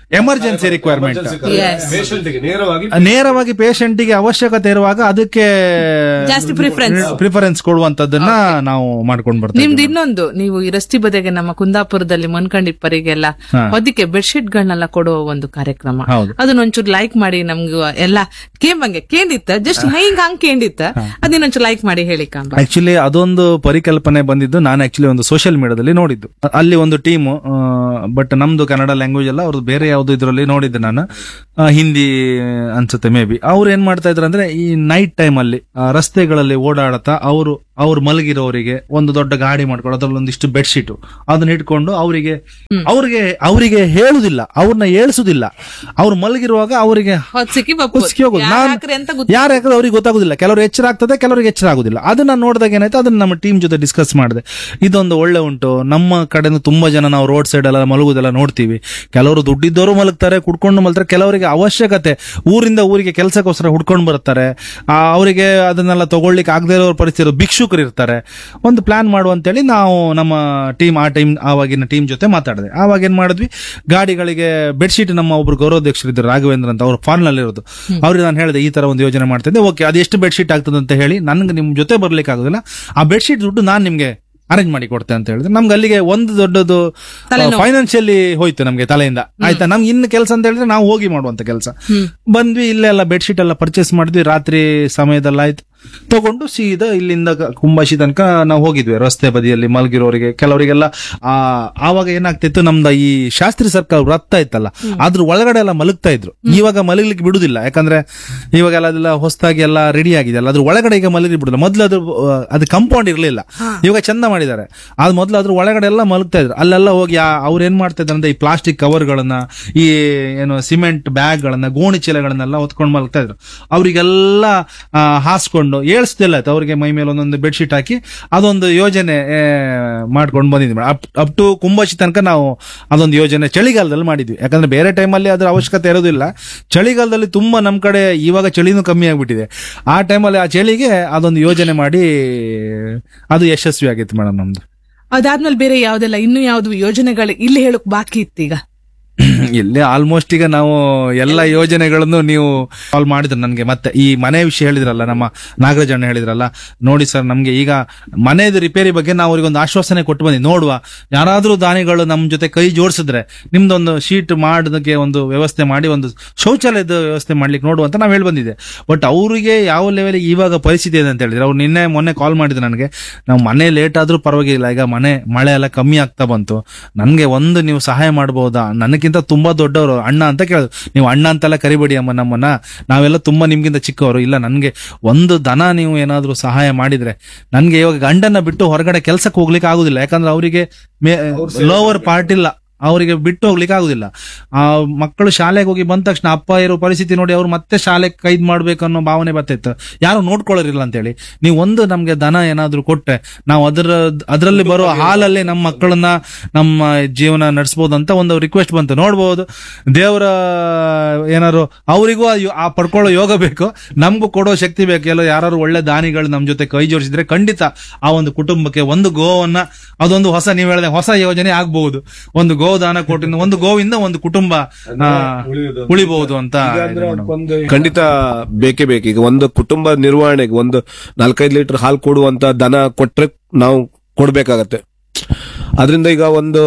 ಎಮರ್ಜೆನ್ಸಿ ರಿಕ್ವೈರ್ಮೆಂಟ್ ಪೇಷಂಟ್ಗೆ ನೇರವಾಗಿ ನೇರವಾಗಿ ಪೇಷಂಟಿಗೆ ಅವಶ್ಯಕತೆ ಇರುವಾಗ ಅದಕ್ಕೆ ಜಾಸ್ತಿ ಪ್ರಿಫರೆನ್ಸ್ ಕೊಡುವಂತದ್ದನ್ನ ನಾವು ಮಾಡ್ಕೊಂಡು ಬರ್ತೀವಿ. ನಿಮ್ದು ಇನ್ನೊಂದು, ನೀವು ಈ ರಸ್ತೆ ಬದಿಗೆ ನಮ್ಮ ಕುಂದಾಪುರದಲ್ಲಿ ಮನ್ಕಂಡಿಪ್ಪರಿಗೆಲ್ಲ ಹೊದಿಕೆ ಬೆಡ್ಶೀಟ್ ಗಳನ್ನೆಲ್ಲ ಕೊಡುವ ಒಂದು ಕಾರ್ಯಕ್ರಮ, ಅದನ್ನೊಂಚೂರು ಲೈಕ್ ಮಾಡಿ ನಮ್ಗೆ ಎಲ್ಲ ಕೇಂಬಂಗೆ ಕೇಂದಿತ್ತ ಜಸ್ಟ್ ಹಿಂಗ್ ಹಂಗ್ ಕೇಂದಿತ್ತ ಅದನ್ನೊಂಚೂರು ಲೈಕ್ ಮಾಡಿ ಹೇಳಿ. ಆಕ್ಚುಲಿ ಅದೊಂದು ಪರಿಕಲ್ಪನೆ ಬಂದಿದ್ದು ನಾನು ಆಕ್ಚುಲಿ ಒಂದು ಸೋಷಿಯಲ್ ಮೀಡಿಯಾದಲ್ಲಿ ನೋಡಿದ್ದು. ಅಲ್ಲಿ ಒಂದು ಟೀಮ್, ಬಟ್ ನಮ್ದು ಕನ್ನಡ ಲ್ಯಾಂಗ್ವೇಜ್ ಅಲ್ಲ, ಅವ್ರದ್ದು ಬೇರೆ ಯಾವ್ದು ಇದ್ರಲ್ಲಿ ನೋಡಿದ್ದೆ ನಾನು, ಹಿಂದಿ ಅನ್ಸುತ್ತೆ ಮೇ ಬಿ. ಅವ್ರು ಏನ್ ಮಾಡ್ತಾ ಇದ್ರು ಅಂದ್ರೆ ಈ ನೈಟ್ ಟೈಮ್ ಅಲ್ಲಿ ರಸ್ತೆಗಳಲ್ಲಿ ಓಡಾಡತಾ ಅವ್ರು ಮಲಗಿರೋರಿಗೆ ಒಂದು ದೊಡ್ಡ ಗಾಡಿ ಮಾಡ್ಕೊಂಡು ಅದ್ರಲ್ಲಿ ಒಂದಿಷ್ಟು ಬೆಡ್ಶೀಟ್ ಅದನ್ನ ಇಟ್ಕೊಂಡು ಅವರಿಗೆ ಹೇಳುದಿಲ್ಲ, ಅವ್ರನ್ನ ಏಳ್ಸುದಿಲ್ಲ. ಅವ್ರು ಮಲಗಿರುವಾಗ ಅವರಿಗೆ ಯಾರ್ಯಾಕಂದ್ರೆ ಅವ್ರಿಗೆ ಗೊತ್ತಾಗುದಿಲ್ಲ. ಕೆಲವರು ಎಚ್ಚರ ಆಗ್ತದೆ, ಕೆಲವರಿಗೆ ಎಚ್ಚರ ಆಗುದಿಲ್ಲ. ಅದನ್ನ ನೋಡಿದಾಗ ಏನಾಯ್ತು, ಅದನ್ನ ನಮ್ಮ ಟೀಮ್ ಜೊತೆ ಡಿಸ್ಕಸ್ ಮಾಡಿದೆ. ಇದೊಂದು ಒಳ್ಳೆ ಉಂಟು. ನಮ್ಮ ಕಡೆನೂ ತುಂಬಾ ಜನ ನಾವು ರೋಡ್ ಸೈಡ್ ಎಲ್ಲ ಮಲಗುದೆಲ್ಲ ನೋಡ್ತೀವಿ. ಕೆಲವರು ದುಡ್ಡಿದ್ದವರು ಮಲಗ್ತಾರೆ, ಕುಡ್ಕೊಂಡು ಮಲಗ್ತಾರೆ. ಕೆಲವರಿಗೆ ಅವಶ್ಯಕತೆ ಊರಿಂದ ಊರಿಗೆ ಕೆಲಸಕ್ಕೋಸ್ಕರ ಹುಡ್ಕೊಂಡು ಬರ್ತಾರೆ. ಅವರಿಗೆ ಅದನ್ನೆಲ್ಲ ತಗೊಳ್ಳಿಕ್ಕೆ ಆಗದೆ ಇರೋ ಪರಿಸ್ಥಿತಿ, ಭಿಕ್ಷುಕರು ಇರ್ತಾರೆ. ಒಂದು ಪ್ಲಾನ್ ಮಾಡುವ ಅಂತೇಳಿ ನಾವು ನಮ್ಮ ಆವಾಗಿನ ಟೀಮ್ ಜೊತೆ ಮಾತಾಡಿದೆ. ಆವಾಗ ಏನ್ ಮಾಡಿದ್ವಿ, ಗಾಡಿಗಳಿಗೆ ಬೆಡ್ಶೀಟ್, ನಮ್ಮ ಒಬ್ರು ಗೌರವಾಧ್ಯಕ್ಷರಿದ್ರು ರಾಘವೇಂದ್ರ ಅಂತ, ಅವ್ರು ಫಾರ್ನ್ ನಲ್ಲಿ ಇರೋದು. ಅವ್ರಿಗೆ ನಾನು ಹೇಳಿದೆ ಈ ತರ ಒಂದು ಯೋಜನೆ ಮಾಡ್ತಿದ್ದೆ, ಓಕೆ ಅದು ಎಷ್ಟು ಬೆಡ್ಶೀಟ್ ಆಗ್ತದೆ ಅಂತ ಹೇಳಿ, ನನ್ಗೆ ನಿಮ್ ಜೊತೆ ಬರ್ಲಿಕ್ಕೆ ಆಗೋದಿಲ್ಲ, ಆ ಬೆಡ್ಶೀಟ್ ದುಡ್ಡು ನಾನ್ ನಿಮ್ಗೆ ಅರೇಂಜ್ ಮಾಡಿ ಕೊಡ್ತೆ ಅಂತ ಹೇಳಿದ್ರೆ ನಮ್ಗೆ ಅಲ್ಲಿಗೆ ಒಂದು ದೊಡ್ಡದು ಫೈನಾನ್ಷಿಯಲಿ ಹೋಯ್ತು ನಮ್ಗೆ ತಲೆಯಿಂದ. ಆಯ್ತಾ, ನಮ್ಗೆ ಇನ್ನು ಕೆಲಸ ಅಂತ ಹೇಳಿದ್ರೆ ನಾವು ಹೋಗಿ ಮಾಡುವಂತ ಕೆಲಸ. ಬಂದ್ವಿ, ಇಲ್ಲೆಲ್ಲ ಬೆಡ್ಶೀಟ್ ಎಲ್ಲ ಪರ್ಚೇಸ್ ಮಾಡಿದ್ವಿ. ರಾತ್ರಿ ಸಮಯದಲ್ಲಿ ಆಯ್ತು, ತಗೊಂಡು ಸೀದಾ ಇಲ್ಲಿಂದ ಕುಂಬಾಶಿ ತನಕ ನಾವು ಹೋಗಿದ್ವಿ. ರಸ್ತೆ ಬದಿಯಲ್ಲಿ ಮಲಗಿರೋರಿಗೆ ಕೆಲವರಿಗೆಲ್ಲ ಆವಾಗ ಏನಾಗ್ತಿತ್ತು, ನಮ್ದ ಈ ಶಾಸ್ತ್ರಿ ಸರ್ಕಾರ ವೃತ್ತ ಇತ್ತಲ್ಲ, ಅದ್ರ ಒಳಗಡೆ ಎಲ್ಲ ಮಲಗ್ತಾ ಇದ್ರು. ಇವಾಗ ಮಲಗ್ಲಿಕ್ಕೆ ಬಿಡುದಿಲ್ಲ, ಯಾಕಂದ್ರೆ ಇವಾಗೆಲ್ಲ ಅದೆಲ್ಲ ಹೊಸದಾಗಿ ಎಲ್ಲ ರೆಡಿ ಆಗಿದೆ ಅಲ್ಲ, ಅದ್ರ ಒಳಗಡೆ ಈಗ ಮಲಗಿ ಬಿಡುದಿಲ್ಲ. ಮೊದ್ಲು ಅದು ಕಾಂಪೌಂಡ್ ಇರ್ಲಿಲ್ಲ, ಇವಾಗ ಚಂದ ಮಾಡಿದ್ದಾರೆ. ಅದು ಮೊದ್ಲು ಅದ್ರ ಒಳಗಡೆ ಎಲ್ಲ ಮಲಗ್ತಾ ಇದ್ರು. ಅಲ್ಲೆಲ್ಲ ಹೋಗಿ ಅವ್ರು ಏನ್ ಮಾಡ್ತಾ ಇದ್ರು ಅಂದ್ರೆ ಈ ಪ್ಲಾಸ್ಟಿಕ್ ಕವರ್ಗಳನ್ನ, ಈ ಏನು ಸಿಮೆಂಟ್ ಬ್ಯಾಗ್ ಗಳನ್ನ, ಗೋಣಿ ಚೀಲಗಳನ್ನೆಲ್ಲ ಹೊತ್ಕೊಂಡು ಮಲಗ್ತಾ ಇದ್ರು. ಅವ್ರಿಗೆಲ್ಲ ಹಾಸ್ಕೊಂಡು ಏಳ್ಸ್ತಿಲ್ಲ ಆಯ್ತು, ಅವ್ರಿಗೆ ಮೈ ಮೇಲೆ ಒಂದೊಂದು ಬೆಡ್ಶೀಟ್ ಹಾಕಿ ಅದೊಂದು ಯೋಜನೆ ಮಾಡ್ಕೊಂಡು ಬಂದಿದ್ವಿ. ಅಪ್ ಟು ಕುಂಬಾಶಿ ತನಕ ನಾವು ಅದೊಂದು ಯೋಜನೆ ಚಳಿಗಾಲದಲ್ಲಿ ಮಾಡಿದ್ವಿ. ಯಾಕಂದ್ರೆ ಬೇರೆ ಟೈಮಲ್ಲಿ ಅದ್ರ ಅವಶ್ಯಕತೆ ಇರೋದಿಲ್ಲ. ಚಳಿಗಾಲದಲ್ಲಿ ತುಂಬಾ ನಮ್ ಕಡೆ ಇವಾಗ ಚಳಿನೂ ಕಮ್ಮಿ ಆಗ್ಬಿಟ್ಟಿದೆ. ಆ ಟೈಮಲ್ಲಿ ಆ ಚಳಿಗೆ ಅದೊಂದು ಯೋಜನೆ ಮಾಡಿ ಅದು ಯಶಸ್ವಿ ಆಗಿತ್ತು ಮೇಡಮ್ ನಮ್ದು. ಅದಾದ್ಮೇಲೆ ಬೇರೆ ಯಾವ್ದೆಲ್ಲ ಇನ್ನು ಯಾವ್ದು ಯೋಜನೆಗಳು ಇಲ್ಲಿ ಹೇಳಕ್ ಬಾಕಿ ಇತ್ತು? ಈಗ ಇಲ್ಲೇ ಆಲ್ಮೋಸ್ಟ್ ಈಗ ನಾವು ಎಲ್ಲ ಯೋಜನೆಗಳನ್ನು ನೀವು ಕಾಲ್ ಮಾಡಿದ್ರು ನನಗೆ. ಮತ್ತೆ ಈ ಮನೆ ವಿಷಯ ಹೇಳಿದ್ರಲ್ಲ, ನಮ್ಮ ನಾಗರಾಜ್ ಅಣ್ಣ ಹೇಳಿದ್ರಲ್ಲ, ನೋಡಿ ಸರ್ ನಮ್ಗೆ ಈಗ ಮನೆಯದು ರಿಪೇರಿ ಬಗ್ಗೆ ನಾವು ಅವ್ರಿಗೆ ಒಂದು ಆಶ್ವಾಸನೆ ಕೊಟ್ಟು ಬಂದಿ. ನೋಡುವ, ಯಾರಾದ್ರೂ ದಾನಿಗಳು ನಮ್ ಜೊತೆ ಕೈ ಜೋಡಿಸಿದ್ರೆ ನಿಮ್ದೊಂದು ಶೀಟ್ ಮಾಡೋದಕ್ಕೆ ಒಂದು ವ್ಯವಸ್ಥೆ ಮಾಡಿ, ಒಂದು ಶೌಚಾಲಯದ ವ್ಯವಸ್ಥೆ ಮಾಡ್ಲಿಕ್ಕೆ ನೋಡುವ ಅಂತ ನಾವ್ ಹೇಳಿ ಬಂದಿದೆ. ಬಟ್ ಅವರಿಗೆ ಯಾವ ಲೆವೆಲ್ಗೆ ಇವಾಗ ಪರಿಸ್ಥಿತಿ ಇದೆ ಅಂತ ಹೇಳಿದ್ರೆ, ಅವ್ರು ಮೊನ್ನೆ ಕಾಲ್ ಮಾಡಿದ್ರು ನನಗೆ, ನಾವು ಮನೆ ಲೇಟ್ ಆದ್ರೂ ಪರವಾಗಿಲ್ಲ, ಈಗ ಮಳೆ ಎಲ್ಲ ಕಮ್ಮಿ ಆಗ್ತಾ ಬಂತು, ನನ್ಗೆ ಒಂದು ನೀವು ಸಹಾಯ ಮಾಡಬಹುದಾ? ನನಗಿಂತ ತುಂಬಾ ದೊಡ್ಡವರು ಅಣ್ಣ ಅಂತ ಕೇಳಿದ್ರು. ನೀವು ಅಣ್ಣ ಅಂತೆಲ್ಲ ಕರಿಬೇಡಿ ಅಮ್ಮ ನಮ್ಮನ್ನ, ನಾವೆಲ್ಲ ತುಂಬಾ ನಿಮ್ಗಿಂತ ಚಿಕ್ಕವರು. ಇಲ್ಲ, ನನ್ಗೆ ಒಂದು ದನ ನೀವು ಏನಾದ್ರೂ ಸಹಾಯ ಮಾಡಿದ್ರೆ, ನನ್ಗೆ ಇವಾಗ ಗಂಡನ್ನ ಬಿಟ್ಟು ಹೊರಗಡೆ ಕೆಲ್ಸಕ್ಕೆ ಹೋಗ್ಲಿಕ್ಕೆ ಆಗುದಿಲ್ಲ. ಯಾಕಂದ್ರೆ ಅವರಿಗೆ ಲೋವರ್ ಪಾರ್ಟ್ ಇಲ್ಲ, ಅವರಿಗೆ ಬಿಟ್ಟು ಹೋಗ್ಲಿಕ್ಕೆ ಆಗುದಿಲ್ಲ. ಆ ಮಕ್ಕಳು ಶಾಲೆಗೆ ಹೋಗಿ ಬಂದ ತಕ್ಷಣ ಅಪ್ಪ ಇರೋ ಪರಿಸ್ಥಿತಿ ನೋಡಿ ಅವ್ರು ಮತ್ತೆ ಶಾಲೆಗೆ ಕೈದ್ ಮಾಡ್ಬೇಕು ಅನ್ನೋ ಭಾವನೆ ಬರ್ತಿತ್ತು. ಯಾರು ನೋಡ್ಕೊಳ್ಳೋರಿಲ್ಲ ಅಂತೇಳಿ, ನೀವು ಒಂದು ನಮ್ಗೆ ದನ ಏನಾದ್ರು ಕೊಟ್ರೆ ನಾವು ಅದರಲ್ಲಿ ಬರೋ ಹಾಲಲ್ಲಿ ನಮ್ಮ ಮಕ್ಕಳನ್ನ ನಮ್ಮ ಜೀವನ ನಡೆಸಬಹುದು ಅಂತ ಒಂದು ರಿಕ್ವೆಸ್ಟ್ ಬಂತು. ನೋಡ್ಬೋದು, ದೇವರ ಏನಾದ್ರು ಅವರಿಗೂ ಆ ಪಡ್ಕೊಳ್ಳೋ ಯೋಗ ಬೇಕು, ನಮ್ಗೂ ಕೊಡೋ ಶಕ್ತಿ ಬೇಕು. ಎಲ್ಲೋ ಯಾರು ಒಳ್ಳೆ ದಾನಿಗಳು ನಮ್ ಜೊತೆ ಕೈ ಜೋಡಿಸಿದ್ರೆ ಖಂಡಿತ ಆ ಒಂದು ಕುಟುಂಬಕ್ಕೆ ಒಂದು ಗೋವನ್ನ, ಅದೊಂದು ಹೊಸ, ನೀವು ಹೇಳಿದ ಹೊಸ ಯೋಜನೆ ಆಗ್ಬಹುದು. ಒಂದು ಗೋದಾನ ಕೊಟ್ಟಿಂದ ಒಂದು ಗೋವಿಂದ ಒಂದು ಕುಟುಂಬ ಉಳಿಬಹುದು ಅಂತ ಖಂಡಿತ ಬೇಕೇ ಬೇಕು. ಈಗ ಒಂದು ಕುಟುಂಬ ನಿರ್ವಹಣೆಗೆ ಒಂದು 4-5 ಲೀಟರ್ ಹಾಲು ಕೊಡುವಂತ ದನ ಕೊಟ್ರೆ ನಾವು ಕೊಡ್ಬೇಕಾಗತ್ತೆ. ಅದರಿಂದ ಈಗ ಒಂದು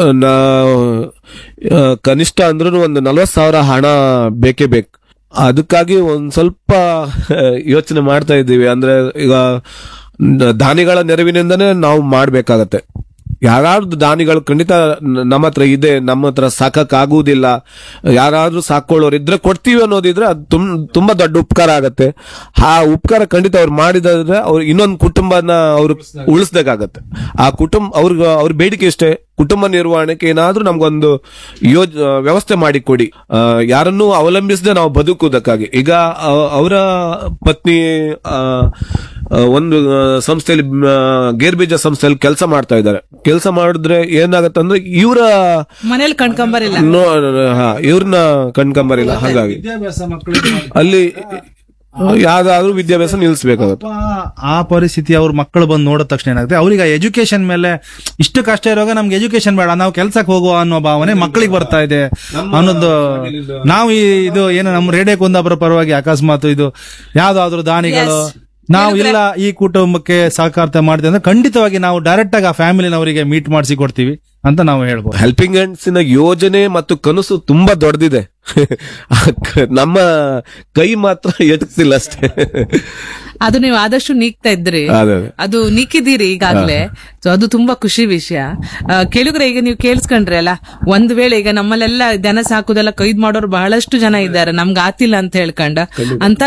ಕನಿಷ್ಠ ಅಂದ್ರೂ ಒಂದು 40,000 ಹಣ ಬೇಕೇ ಬೇಕು. ಅದಕ್ಕಾಗಿ ಒಂದ್ ಸ್ವಲ್ಪ ಯೋಚನೆ ಮಾಡ್ತಾ ಇದ್ದೀವಿ. ಅಂದ್ರೆ ಈಗ ದಾನಿಗಳ ನೆರವಿನಿಂದನೇ ನಾವು ಮಾಡ್ಬೇಕಾಗತ್ತೆ. ಯಾರಾದ್ರೂ ದಾನಿಗಳು ಖಂಡಿತ ನಮ್ಮ ಹತ್ರ ಇದೆ, ನಮ್ಮ ಹತ್ರ ಸಾಕಾಗುವುದಿಲ್ಲ, ಯಾರಾದ್ರೂ ಸಾಕೊಳ್ಳೋರು ಇದ್ರೆ ಕೊಡ್ತೀವಿ ಅನ್ನೋದಿದ್ರೆ ಅದು ತುಂಬಾ ದೊಡ್ಡ ಉಪಕಾರ ಆಗತ್ತೆ. ಆ ಉಪಕಾರ ಖಂಡಿತ ಅವ್ರು ಮಾಡಿದ್ರೆ ಅವ್ರು ಇನ್ನೊಂದು ಕುಟುಂಬನ ಅವ್ರು ಉಳಿಸ್ಬೇಕಾಗತ್ತೆ. ಆ ಕುಟುಂಬ ಅವ್ರ ಬೇಡಿಕೆ ಇಷ್ಟೇ, ಕುಟುಂಬ ನಿರ್ವಹಣೆಗೆ ಏನಾದ್ರೂ ನಮ್ಗೊಂದು ವ್ಯವಸ್ಥೆ ಮಾಡಿಕೊಡಿ, ಯಾರನ್ನೂ ಅವಲಂಬಿಸದೆ ನಾವು ಬದುಕುವುದಕ್ಕಾಗಿ. ಈಗ ಅವರ ಪತ್ನಿ ಒಂದು ಸಂಸ್ಥೆಯಲ್ಲಿ, ಗೇರ್ಬೀಜ ಸಂಸ್ಥೆಯಲ್ಲಿ ಕೆಲಸ ಮಾಡ್ತಾ ಇದ್ದಾರೆ. ಕೆಲಸ ಮಾಡಿದ್ರೆ ಏನಾಗತ್ತಂದ್ರೆ ಇವರ ಮನೇಲಿ ಕಣ್ಕಂಬರಿಲ್ಲ, ಇವ್ರನ್ನ ಕಣ್ಕಂಬರಿಲ್ಲ. ಹಾಗಾಗಿ ಅಲ್ಲಿ ಯಾವ್ದಾದ್ರು ವಿದ್ಯಾಭ್ಯಾಸ ನಿಲ್ಲಿಸಬೇಕಾಗುತ್ತೆ. ಆ ಪರಿಸ್ಥಿತಿ ಅವ್ರ ಮಕ್ಕಳು ಬಂದು ನೋಡಿದ ತಕ್ಷಣ ಏನಾಗುತ್ತೆ, ಅವ್ರಿಗೆ ಎಜುಕೇಶನ್ ಮೇಲೆ ಇಷ್ಟು ಕಷ್ಟ ಇರುವಾಗ ನಮ್ಗೆ ಎಜುಕೇಶನ್ ಬೇಡ, ನಾವು ಕೆಲ್ಸಕ್ಕೆ ಹೋಗುವ ಅನ್ನೋ ಭಾವನೆ ಮಕ್ಕಳಿಗೆ ಬರ್ತಾ ಇದೆ ಅನ್ನೋದು. ನಾವು ಇದು ಏನು ನಮ್ಮ ರೇಡಿಯೋ ಕುಂದಾಪುರ ಪರವಾಗಿ ಅಕಸ್ಮಾತ್ ಇದು ಯಾವ್ದಾದ್ರು ದಾನಿಗಳು ನಾವು ಇಲ್ಲ ಈ ಕುಟುಂಬಕ್ಕೆ ಸಹಕಾರತೆ ಮಾಡಿದೆ ಅಂದ್ರೆ ಖಂಡಿತವಾಗಿ ನಾವು ಡೈರೆಕ್ಟ್ ಆಗಿ ಆ ಫ್ಯಾಮಿಲಿನವರಿಗೆ ಮೀಟ್ ಮಾಡಿಸಿ ಕೊಡ್ತೀವಿ ಅಂತ ನಾವು ಹೇಳ್ಬೋದು. ಹೆಲ್ಪಿಂಗ್ ಹ್ಯಾಂಡ್ಸಿನ ಯೋಜನೆ ಮತ್ತು ಕನಸು ತುಂಬಾ ದೊಡ್ಡದಿದೆ. ನಮ್ಮ ಕೈ ಮಾತ್ರ ಎಟಕ್ತಿಲ್ಲ ಅಷ್ಟೇ. ಅದು ನೀವು ಆದಷ್ಟು ನೀಗ್ತಾ ಇದ್ರಿ, ಅದೇ. ಅದು ನೀಕಿದ್ದೀರಿ ಈಗಾಗ್ಲೇ. ಸೊ ಅದು ತುಂಬಾ ಖುಷಿ ವಿಷಯ. ಕೇಳಿದ್ರೆ ಈಗ ನೀವು ಕೇಳಿಸ್ಕೊಂಡ್ರಿ ಅಲ್ಲ, ಒಂದ್ ವೇಳೆ ಈಗ ನಮ್ಮಲ್ಲೆಲ್ಲ ದನ ಸಾಕುದೆಲ್ಲ ಕೈದ್ ಮಾಡೋರು ಬಹಳಷ್ಟು ಜನ ಇದ್ದಾರೆ, ನಮ್ಗೆ ಆತಿಲ್ಲ ಅಂತ ಹೇಳ್ಕೊಂಡ. ಅಂತ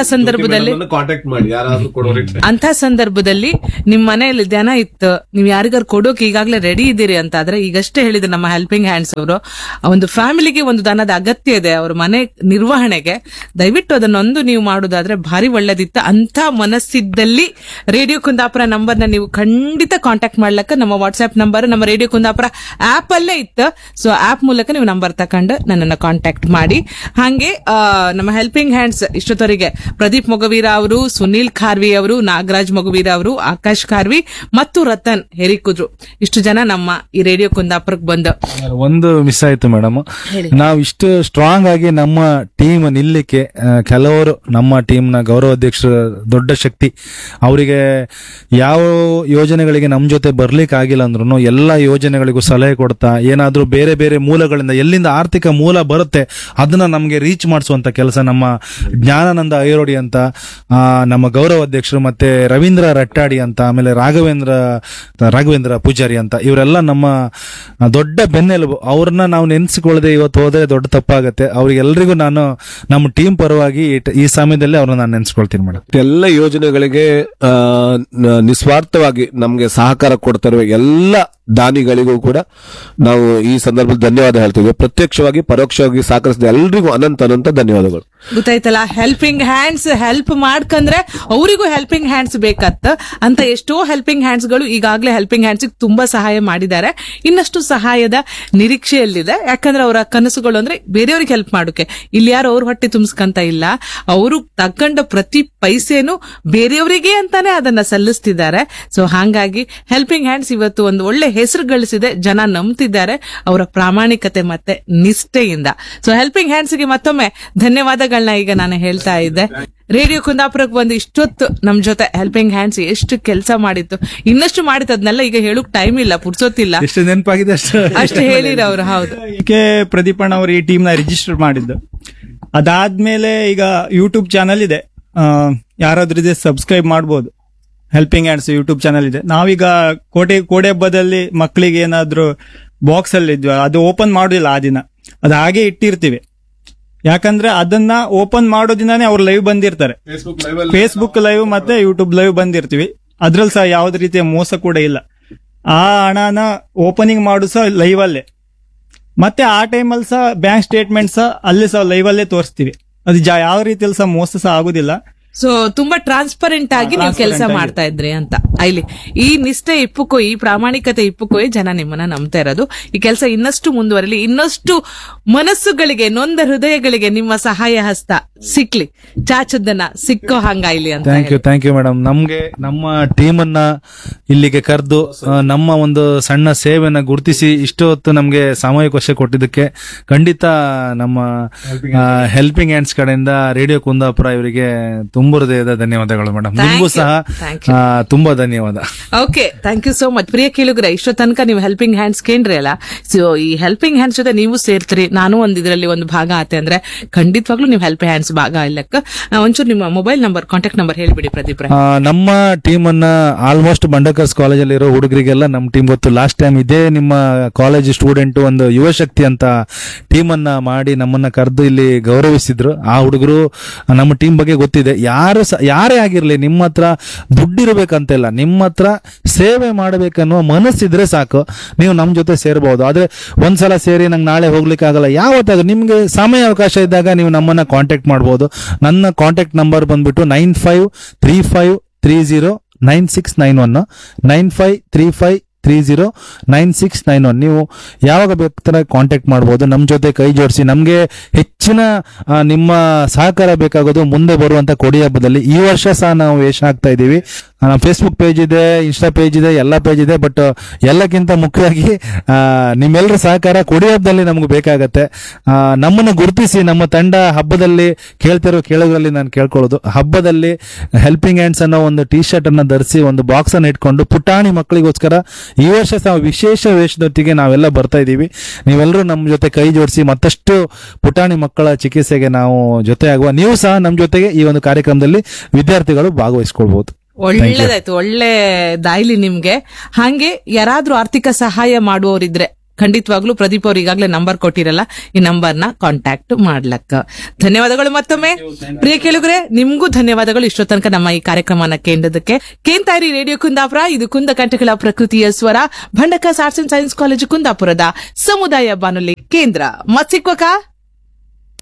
ಸಂದರ್ಭದಲ್ಲಿ ನಿಮ್ ಮನೆಯಲ್ಲಿ ದನ ಇತ್ತು, ನೀವ್ ಯಾರಿಗಾರು ಕೊಡೋಕೆ ಈಗಾಗ್ಲೇ ರೆಡಿ ಇದ್ದೀರಿ ಅಂತ ಆದ್ರೆ, ಈಗಷ್ಟೇ ಹೇಳಿದ್ರು ನಮ್ಮ ಹೆಲ್ಪಿಂಗ್ ಹ್ಯಾಂಡ್ಸ್ ಅವರು, ಒಂದು ಫ್ಯಾಮಿಲಿಗೆ ಒಂದು ದನದ ಅಗತ್ಯ ಇದೆ ಅವ್ರ ಮನೆ ನಿರ್ವಹಣೆಗೆ, ದಯವಿಟ್ಟು ಅದನ್ನೊಂದು ನೀವು ಮಾಡುದಾದ್ರೆ ಭಾರಿ ಒಳ್ಳೇದಿತ್ತು. ಅಂತ ಮನಸ್ಸಿದ್ದಲ್ಲಿ ರೇಡಿಯೋ ಕುಂದಾಪುರ ನಂಬರ್ ನ ನೀವು ಖಂಡಿತ ಕಾಂಟ್ಯಾಕ್ಟ್ ಮಾಡ್ಲಕ್ಕ ನಮ್ಮ ವಾಟ್ಸ್ಆಪ್ ನಂಬರ್ ನಮ್ಮ ರೇಡಿಯೋ ಕುಂದಾಪುರ ಆಪ್ ಅಲ್ಲೇ ಇತ್ತು. ಸೊ ಆಪ್ ಮೂಲಕ ನೀವು ನಂಬರ್ ತಕೊಂಡು ನನ್ನನ್ನು ಕಾಂಟ್ಯಾಕ್ಟ್ ಮಾಡಿ. ಹಾಗೆ ನಮ್ಮ ಹೆಲ್ಪಿಂಗ್ ಹ್ಯಾಂಡ್ಸ್ ಇಷ್ಟೊತ್ತವರಿಗೆ ಪ್ರದೀಪ್ ಮೊಗವೀರ ಅವರು, ಸುನೀಲ್ ಖಾರ್ವಿ ಅವರು, ನಾಗರಾಜ್ ಮೊಗವೀರ ಅವರು, ಆಕಾಶ್ ಖಾರ್ವಿ ಮತ್ತು ರತನ್ ಹೆರಿಕುದ್ರು, ಇಷ್ಟು ಜನ ನಮ್ಮ ಈ ರೇಡಿಯೋ ಕುಂದಾಪುರಕ್ಕೆ ಬಂದು. ಒಂದು ಮಿಸ್ ಆಯ್ತು ಮೇಡಮ್, ನಾವು ಇಷ್ಟು ಸ್ಟ್ರಾಂಗ್ ಆಗಿ ನಮ್ಮ ಟೀಮ್ ನಿಲ್ಲಿಕ್ಕೆ ಕೆಲವರು ನಮ್ಮ ಟೀಮ್ ನ ಗೌರವಾಧ್ಯಕ್ಷರು ದೊಡ್ಡ ಶಕ್ತಿ, ಅವರಿಗೆ ಯಾವ ಯೋಜನೆಗಳಿಗೆ ನಮ್ ಜೊತೆ ಬರ್ಲಿಕ್ಕೆ ಆಗಿಲ್ಲ ಅಂದ್ರೂ ಎಲ್ಲ ಯೋಜನೆಗಳಿಗೂ ಸಲಹೆ ಕೊಡ್ತಾ, ಏನಾದ್ರೂ ಬೇರೆ ಬೇರೆ ಮೂಲಗಳಿಂದ ಎಲ್ಲಿಂದ ಆರ್ಥಿಕ ಮೂಲ ಬರುತ್ತೆ ಅದನ್ನ ನಮ್ಗೆ ರೀಚ್ ಮಾಡಿಸುವಂತ ಕೆಲಸ ನಮ್ಮ ಜ್ಞಾನಾನಂದ ಐರೋಡಿ ಅಂತ ನಮ್ಮ ಗೌರವಾಧ್ಯಕ್ಷರು, ಮತ್ತೆ ರವೀಂದ್ರ ರಟ್ಟಾಡಿ ಅಂತ, ಆಮೇಲೆ ರಾಘವೇಂದ್ರ ಪೂಜಾರಿ ಅಂತ, ಇವರೆಲ್ಲ ನಮ್ಮ ದೊಡ್ಡ ಬೆನ್ನೆಲುಬು. ಅವ್ರನ್ನ ನಾವು ನೆನ್ಸಿಕೊಳ್ಳದೆ ಇವತ್ತು ಹೋದ್ರೆ ದೊಡ್ಡ ತಪ್ಪಾಗತ್ತೆ. ಅವ್ರಿಗೆಲ್ಲರಿಗೂ ನಾನು ನಮ್ಮ ಟೀಮ್ ಪರವಾಗಿ ಈ ಸಮಯದಲ್ಲಿ ಅವ್ರನ್ನ ನಾನು ನೆನ್ಸ್ಕೊಳ್ತೀನಿ ಮೇಡಮ್. ಎಲ್ಲ ಯೋಜನೆಗಳಿಗೆ ನಿಸ್ವಾರ್ಥವಾಗಿ ನಮ್ಗೆ ಸಹಕಾರ ಕೊಡ್ತಾ ಇರುವ ಎಲ್ಲ ದಾನಿಗಳಿಗೂ ಕೂಡ ನಾವು ಈ ಸಂದರ್ಭದಲ್ಲಿ ಧನ್ಯವಾದ ಹೇಳ್ತೀವಿ. ಪ್ರತ್ಯಕ್ಷವಾಗಿ ಪರೋಕ್ಷವಾಗಿ ಸಹಕರಿಸಿದ ಎಲ್ರಿಗೂ ಅನಂತ ಧನ್ಯವಾದಗಳು. ಗೊತ್ತಾಯ್ತಲ್ಲ, ಹೆಲ್ಪಿಂಗ್ ಹ್ಯಾಂಡ್ಸ್ ಹೆಲ್ಪ್ ಮಾಡ್ಕಂದ್ರೆ ಅವರಿಗೂ ಹೆಲ್ಪಿಂಗ್ ಹ್ಯಾಂಡ್ಸ್ ಬೇಕತ್ತ ಅಂತ ಎಷ್ಟೋ ಹೆಲ್ಪಿಂಗ್ ಹ್ಯಾಂಡ್ಸ್ ಗಳು ಈಗಾಗಲೇ ಹೆಲ್ಪಿಂಗ್ ಹ್ಯಾಂಡ್ಸ್ ತುಂಬಾ ಸಹಾಯ ಮಾಡಿದ್ದಾರೆ. ಇನ್ನಷ್ಟು ಸಹಾಯದ ನಿರೀಕ್ಷೆಯಲ್ಲಿದೆ. ಯಾಕಂದ್ರೆ ಅವರ ಕನಸುಗಳು ಅಂದ್ರೆ ಬೇರೆಯವ್ರಿಗೆ ಹೆಲ್ಪ್ ಮಾಡೋಕೆ, ಇಲ್ಲಿ ಯಾರು ಅವ್ರ ಹೊಟ್ಟೆ ತುಂಬಿಸ್ಕಂತ ಇಲ್ಲ, ಅವರು ತಗೊಂಡ ಪ್ರತಿ ಪೈಸೆನು ಬೇರೆಯವರಿಗೆ ಅಂತಾನೆ ಅದನ್ನ ಸಲ್ಲಿಸ್ತಿದ್ದಾರೆ. ಸೊ ಹಾಗಾಗಿ ಹೆಲ್ಪಿಂಗ್ ಹ್ಯಾಂಡ್ಸ್ ಇವತ್ತು ಒಂದು ಒಳ್ಳೆ ಹೆಸರು ಗಳಿಸಿದೆ, ಜನ ನಂಬ್ತಿದ್ದಾರೆ ಅವರ ಪ್ರಾಮಾಣಿಕತೆ ಮತ್ತೆ ನಿಷ್ಠೆಯಿಂದ. ಸೊ ಹೆಲ್ಪಿಂಗ್ ಹ್ಯಾಂಡ್ಸ್ಗೆ ಮತ್ತೊಮ್ಮೆ ಧನ್ಯವಾದಗಳನ್ನ ಈಗ ನಾನು ಹೇಳ್ತಾ ಇದ್ದೆ. ರೇಡಿಯೋ ಕುಂದಾಪುರಕ್ಕೆ ಬಂದು ಇಷ್ಟೊತ್ತು ನಮ್ ಜೊತೆ ಹೆಲ್ಪಿಂಗ್ ಹ್ಯಾಂಡ್ಸ್ ಎಷ್ಟು ಕೆಲಸ ಮಾಡಿತ್ತು, ಇನ್ನಷ್ಟು ಮಾಡಿತ್ತು, ಅದನ್ನೆಲ್ಲ ಈಗ ಹೇಳಕ್ ಟೈಮ್ ಇಲ್ಲ, ಪುಡ್ಸೋತಿಲ್ಲ, ಎಷ್ಟು ನೆನಪಾಗಿದೆ ಅಷ್ಟು ಹೇಳಿರ ಅವ್ರು. ಹೌದು, ಕೆ ಪ್ರದೀಪಣ್ಣ ಅವರು ಈ ಟೀಮ್ ನ ರಿಜಿಸ್ಟರ್ ಮಾಡಿದ್ದು. ಅದಾದ್ಮೇಲೆ ಈಗ ಯೂಟ್ಯೂಬ್ ಚಾನಲ್ ಇದೆ, ಯಾರಾದ್ರೂ ಇದೆ ಸಬ್ಸ್ಕ್ರೈಬ್ ಮಾಡಬಹುದು. ಹೆಲ್ಪಿಂಗ್ ಹ್ಯಾಂಡ್ಸ್ ಯೂಟ್ಯೂಬ್ ಚಾನಲ್ ಇದೆ. ನಾವೀಗ ಕೋಡೆ ಹಬ್ಬದಲ್ಲಿ ಮಕ್ಕಳಿಗೆ ಏನಾದ್ರು ಬಾಕ್ಸ್ ಅಲ್ಲಿ ಇದ್ವಿ, ಅದು ಓಪನ್ ಮಾಡೋದಿಲ್ಲ ಆ ದಿನ, ಅದು ಹಾಗೆ ಇಟ್ಟಿರ್ತೀವಿ. ಯಾಕಂದ್ರೆ ಅದನ್ನ ಓಪನ್ ಮಾಡೋ ದಿನಾನೇ ಅವ್ರು ಲೈವ್ ಬಂದಿರ್ತಾರೆ, ಫೇಸ್ಬುಕ್ ಲೈವ್ ಮತ್ತೆ ಯೂಟ್ಯೂಬ್ ಲೈವ್ ಬಂದಿರ್ತೀವಿ. ಅದ್ರಲ್ಲಿ ಸಹ ಯಾವ್ದು ರೀತಿಯ ಮೋಸ ಕೂಡ ಇಲ್ಲ. ಆ ಹಣನ ಓಪನಿಂಗ್ ಮಾಡು ಸಹ ಲೈವ್ ಅಲ್ಲೇ, ಮತ್ತೆ ಆ ಟೈಮಲ್ಲಿ ಸಹ ಬ್ಯಾಂಕ್ ಸ್ಟೇಟ್ಮೆಂಟ್ ಸಹ ಅಲ್ಲಿ ಸಹ ಲೈವ್ ಅಲ್ಲೇ ತೋರಿಸ್ತೀವಿ. ಅದು ಯಾವ ರೀತಿಯಲ್ಲಿ ಸಹ ಮೋಸ ಸಹ ಆಗುದಿಲ್ಲ. ಸೊ ತುಂಬಾ ಟ್ರಾನ್ಸ್ಪರೆಂಟ್ ಆಗಿ ನೀವು ಕೆಲಸ ಮಾಡ್ತಾ ಇದ್ರಿ ಅಂತ. ಇಲ್ಲಿ ಈ ನಿಷ್ಠೆ ಇಪ್ಪುಕೋ, ಈ ಪ್ರಾಮಾಣಿಕತೆ ಇಪ್ಪುಕೋ ಜನ ನಿಮ್ಮನ್ನ ನಂಬ್ತಾ ಇರೋದು. ಈ ಕೆಲಸ ಇನ್ನಷ್ಟು ಮುಂದುವರಲಿ, ಇನ್ನಷ್ಟು ಮನಸ್ಸುಗಳಿಗೆ, ನೊಂದ ಹೃದಯಗಳಿಗೆ ನಿಮ್ಮ ಸಹಾಯ ಹಸ್ತ ಸಿಕ್ಲಿ, ಚಾಚದನ್ನ ಸಿಕ್ಕೋ ಹಂಗಾಯ್ಲಿ ಅಂತ. Thank you madam. ನಮ್ಗೆ ನಮ್ಮ ಟೀಮ್ ಅನ್ನ ಇಲ್ಲಿಗೆ ಕರೆದು ನಮ್ಮ ಒಂದು ಸಣ್ಣ ಸೇವೆನ ಗುರುತಿಸಿ ಇಷ್ಟು ಹೊತ್ತು ನಮ್ಗೆ ಸಾಮೂಹಿಕ ಕೊಟ್ಟಿದ್ದಕ್ಕೆ ಖಂಡಿತ ನಮ್ಮ ಹೆಲ್ಪಿಂಗ್ ಹ್ಯಾಂಡ್ಸ್ ಕಡೆಯಿಂದ ರೇಡಿಯೋ ಕುಂದಾಪುರ ಇವರಿಗೆ ತುಂಬ ಹೃದಯದ ಧನ್ಯವಾದಗಳು ಮೇಡಮ್. ನಿಮಗೂ ಸಹ ತುಂಬಾ ಧನ್ಯವಾದ. Okay, thank you so much. ಪ್ರಿಯ ಕೇಳುಗರೆ, ಇಷ್ಟೋ ತನಕ ನೀವು ಹೆಲ್ಪಿಂಗ್ ಹ್ಯಾಂಡ್ಸ್ ಕೇಂದ್ರಿ ಅಲ್ಲ, ಸೊ ಈ ಹೆಲ್ಪಿಂಗ್ ಹ್ಯಾಂಡ್ಸ್ ಜೊತೆ ನೀವು ಸೇರ್ತೀರಿ, ನಾನು ಇದರಲ್ಲಿ ಒಂದು ಭಾಗ ಆತೆ ಅಂದ್ರೆ ಖಂಡಿತವಾಗ್ಲೂ ನೀವು ಹೆಲ್ಪಿಂಗ್ ಹ್ಯಾಂಡ್ಸ್ ಭಾಗ ಇಲ್ಲಕ್ಕ. ಒಂಚೂರು ನಿಮ್ಮ ಮೊಬೈಲ್ ನಂಬರ್, ಕಾಂಟ್ಯಾಕ್ಟ್ ನಂಬರ್ ಹೇಳ್ಬಿಡಿ ಪ್ರದೀಪ್. ನಮ್ಮ ಟೀಮ್ ಅನ್ನ ಆಲ್ಮೋಸ್ಟ್ ಬಂಡಕರ್ಸ್ ಕಾಲೇಜಲ್ಲಿ ಇರೋ ಹುಡುಗರಿಗೆಲ್ಲ ನಮ್ಮ ಟೀಮ್ ಗೊತ್ತು. ಲಾಸ್ಟ್ ಟೈಮ್ ಇದೇ ನಿಮ್ಮ ಕಾಲೇಜ್ ಸ್ಟೂಡೆಂಟ್ ಒಂದು ಯುವ ಶಕ್ತಿ ಅಂತ ಟೀಮ್ ಅನ್ನ ಮಾಡಿ ನಮ್ಮನ್ನ ಕರೆದು ಇಲ್ಲಿ ಗೌರವಿಸಿದ್ರು. ಆ ಹುಡುಗರು ನಮ್ಮ ಟೀಮ್ ಬಗ್ಗೆ ಗೊತ್ತಿದೆ. ಯಾರೇ ಆಗಿರ್ಲಿ, ನಿಮ್ಮ ಹತ್ರ ದುಡ್ಡಿರ್ಬೇಕಂತೆಲ್ಲ, ನಿಮ್ಮ ಹತ್ರ ಸೇವೆ ಮಾಡಬೇಕನ್ನುವ ಮನಸ್ಸಿದ್ರೆ ಸಾಕು, ನೀವು ನಮ್ ಜೊತೆ ಸೇರ್ಬಹುದು. ಆದ್ರೆ ಒಂದ್ಸಲ ಸೇರಿ ನಂಗೆ ನಾಳೆ ಹೋಗ್ಲಿಕ್ಕೆ ಆಗಲ್ಲ, ಯಾವತ್ತಾದ್ರೂ ನಿಮ್ಗೆ ಸಮಯ ಅವಕಾಶ ಇದ್ದಾಗ ನೀವು ನಮ್ಮನ್ನ ಕಾಂಟ್ಯಾಕ್ಟ್ ಮಾಡಬಹುದು. ನನ್ನ ಕಾಂಟ್ಯಾಕ್ಟ್ ನಂಬರ್ ಬಂದ್ಬಿಟ್ಟು 9535309691 9535309691. ನೀವು ಯಾವಾಗ ಬೇಕಾದ್ರೆ ಕಾಂಟ್ಯಾಕ್ಟ್ ಮಾಡಬಹುದು, ನಮ್ ಜೊತೆ ಕೈ ಜೋಡಿಸಿ. ನಮ್ಗೆ ಹೆಚ್ಚಿನ ನಿಮ್ಮ ಸಹಕಾರ ಬೇಕಾಗೋದು ಮುಂದೆ ಬರುವಂತ ಕೊಡಿ ಹಬ್ಬದಲ್ಲಿ. ಈ ವರ್ಷ ಸಹ ನಾವು ವೇಷ ಹಾಕ್ತಾ ಇದ್ದೀವಿ. ಫೇಸ್ಬುಕ್ ಪೇಜ್ ಇದೆ, ಇನ್ಸ್ಟಾ ಪೇಜ್ ಇದೆ, ಎಲ್ಲ ಪೇಜ್ ಇದೆ. ಬಟ್ ಎಲ್ಲಕ್ಕಿಂತ ಮುಖ್ಯವಾಗಿ ನಿಮ್ಮೆಲ್ಲರ ಸಹಕಾರ ಕೊಡಿ ಹಬ್ಬದಲ್ಲಿ ನಮ್ಗೆ ಬೇಕಾಗತ್ತೆ. ನಮ್ಮನ್ನು ಗುರುತಿಸಿ ನಮ್ಮ ತಂಡ ಹಬ್ಬದಲ್ಲಿ ಕೇಳ್ತಿರೋ ಕೇಳೋದ್ರಲ್ಲಿ ನಾನು ಕೇಳ್ಕೊಳ್ಳೋದು, ಹಬ್ಬದಲ್ಲಿ ಹೆಲ್ಪಿಂಗ್ ಹ್ಯಾಂಡ್ಸ್ ಅನ್ನೋ ಒಂದು ಟಿ ಶರ್ಟ್ ಅನ್ನ ಧರಿಸಿ ಒಂದು ಬಾಕ್ಸ್ ಅನ್ನು ಇಟ್ಕೊಂಡು ಪುಟಾಣಿ ಮಕ್ಕಳಿಗೋಸ್ಕರ ಈ ವರ್ಷ ಸಹ ವಿಶೇಷ ವೇಷದೊತ್ತಿಗೆ ನಾವೆಲ್ಲ ಬರ್ತಾ ಇದ್ದೀವಿ. ನೀವೆಲ್ಲರೂ ನಮ್ಮ ಜೊತೆ ಕೈ ಜೋಡಿಸಿ ಮತ್ತಷ್ಟು ಪುಟಾಣಿ ಮಕ್ಕಳ ಚಿಕಿತ್ಸೆಗೆ ನಾವು ಜೊತೆ ಆಗುವ. ನೀವು ಸಹ ನಮ್ಮ ಜೊತೆಗೆ ಈ ಒಂದು ಕಾರ್ಯಕ್ರಮದಲ್ಲಿ ವಿದ್ಯಾರ್ಥಿಗಳು ಭಾಗವಹಿಸಿಕೊಳ್ಬಹುದು. ಒಳ್ಳೇದಾಯ್ತು, ಒಳ್ಳೆ ದಾಯಿಲಿ ನಿಮ್ಗೆ. ಹಾಗೆ ಯಾರಾದ್ರೂ ಆರ್ಥಿಕ ಸಹಾಯ ಮಾಡುವವರಿದ್ರೆ ಖಂಡಿತವಾಗ್ಲೂ ಪ್ರದೀಪ್ ಅವ್ರು ಈಗಾಗಲೇ ನಂಬರ್ ಕೊಟ್ಟಿರಲ್ಲ, ಈ ನಂಬರ್ನ ಕಾಂಟ್ಯಾಕ್ಟ್ ಮಾಡ್ಲಕ್ಕ. ಧನ್ಯವಾದಗಳು ಮತ್ತೊಮ್ಮೆ. ಪ್ರಿಯ ಕೇಳುಗರೆ, ನಿಮ್ಗೂ ಧನ್ಯವಾದಗಳು ಇಷ್ಟೋ ತನಕ ನಮ್ಮ ಈ ಕಾರ್ಯಕ್ರಮನ ಕೇಂದ್ರದಕ್ಕೆ. ಕೇಂತಾರಿ ರೇಡಿಯೋ ಕುಂದಾಪುರ, ಇದು ಕುಂದ ಕಂಠಗಳ ಪ್ರಕೃತಿಯ ಸ್ವರ, Bhandarkars arts and science college ಕುಂದಾಪುರದ ಸಮುದಾಯ ಬಾನುಲಿ ಕೇಂದ್ರ. ಮತ್ ಸಿಕ್ವಕ.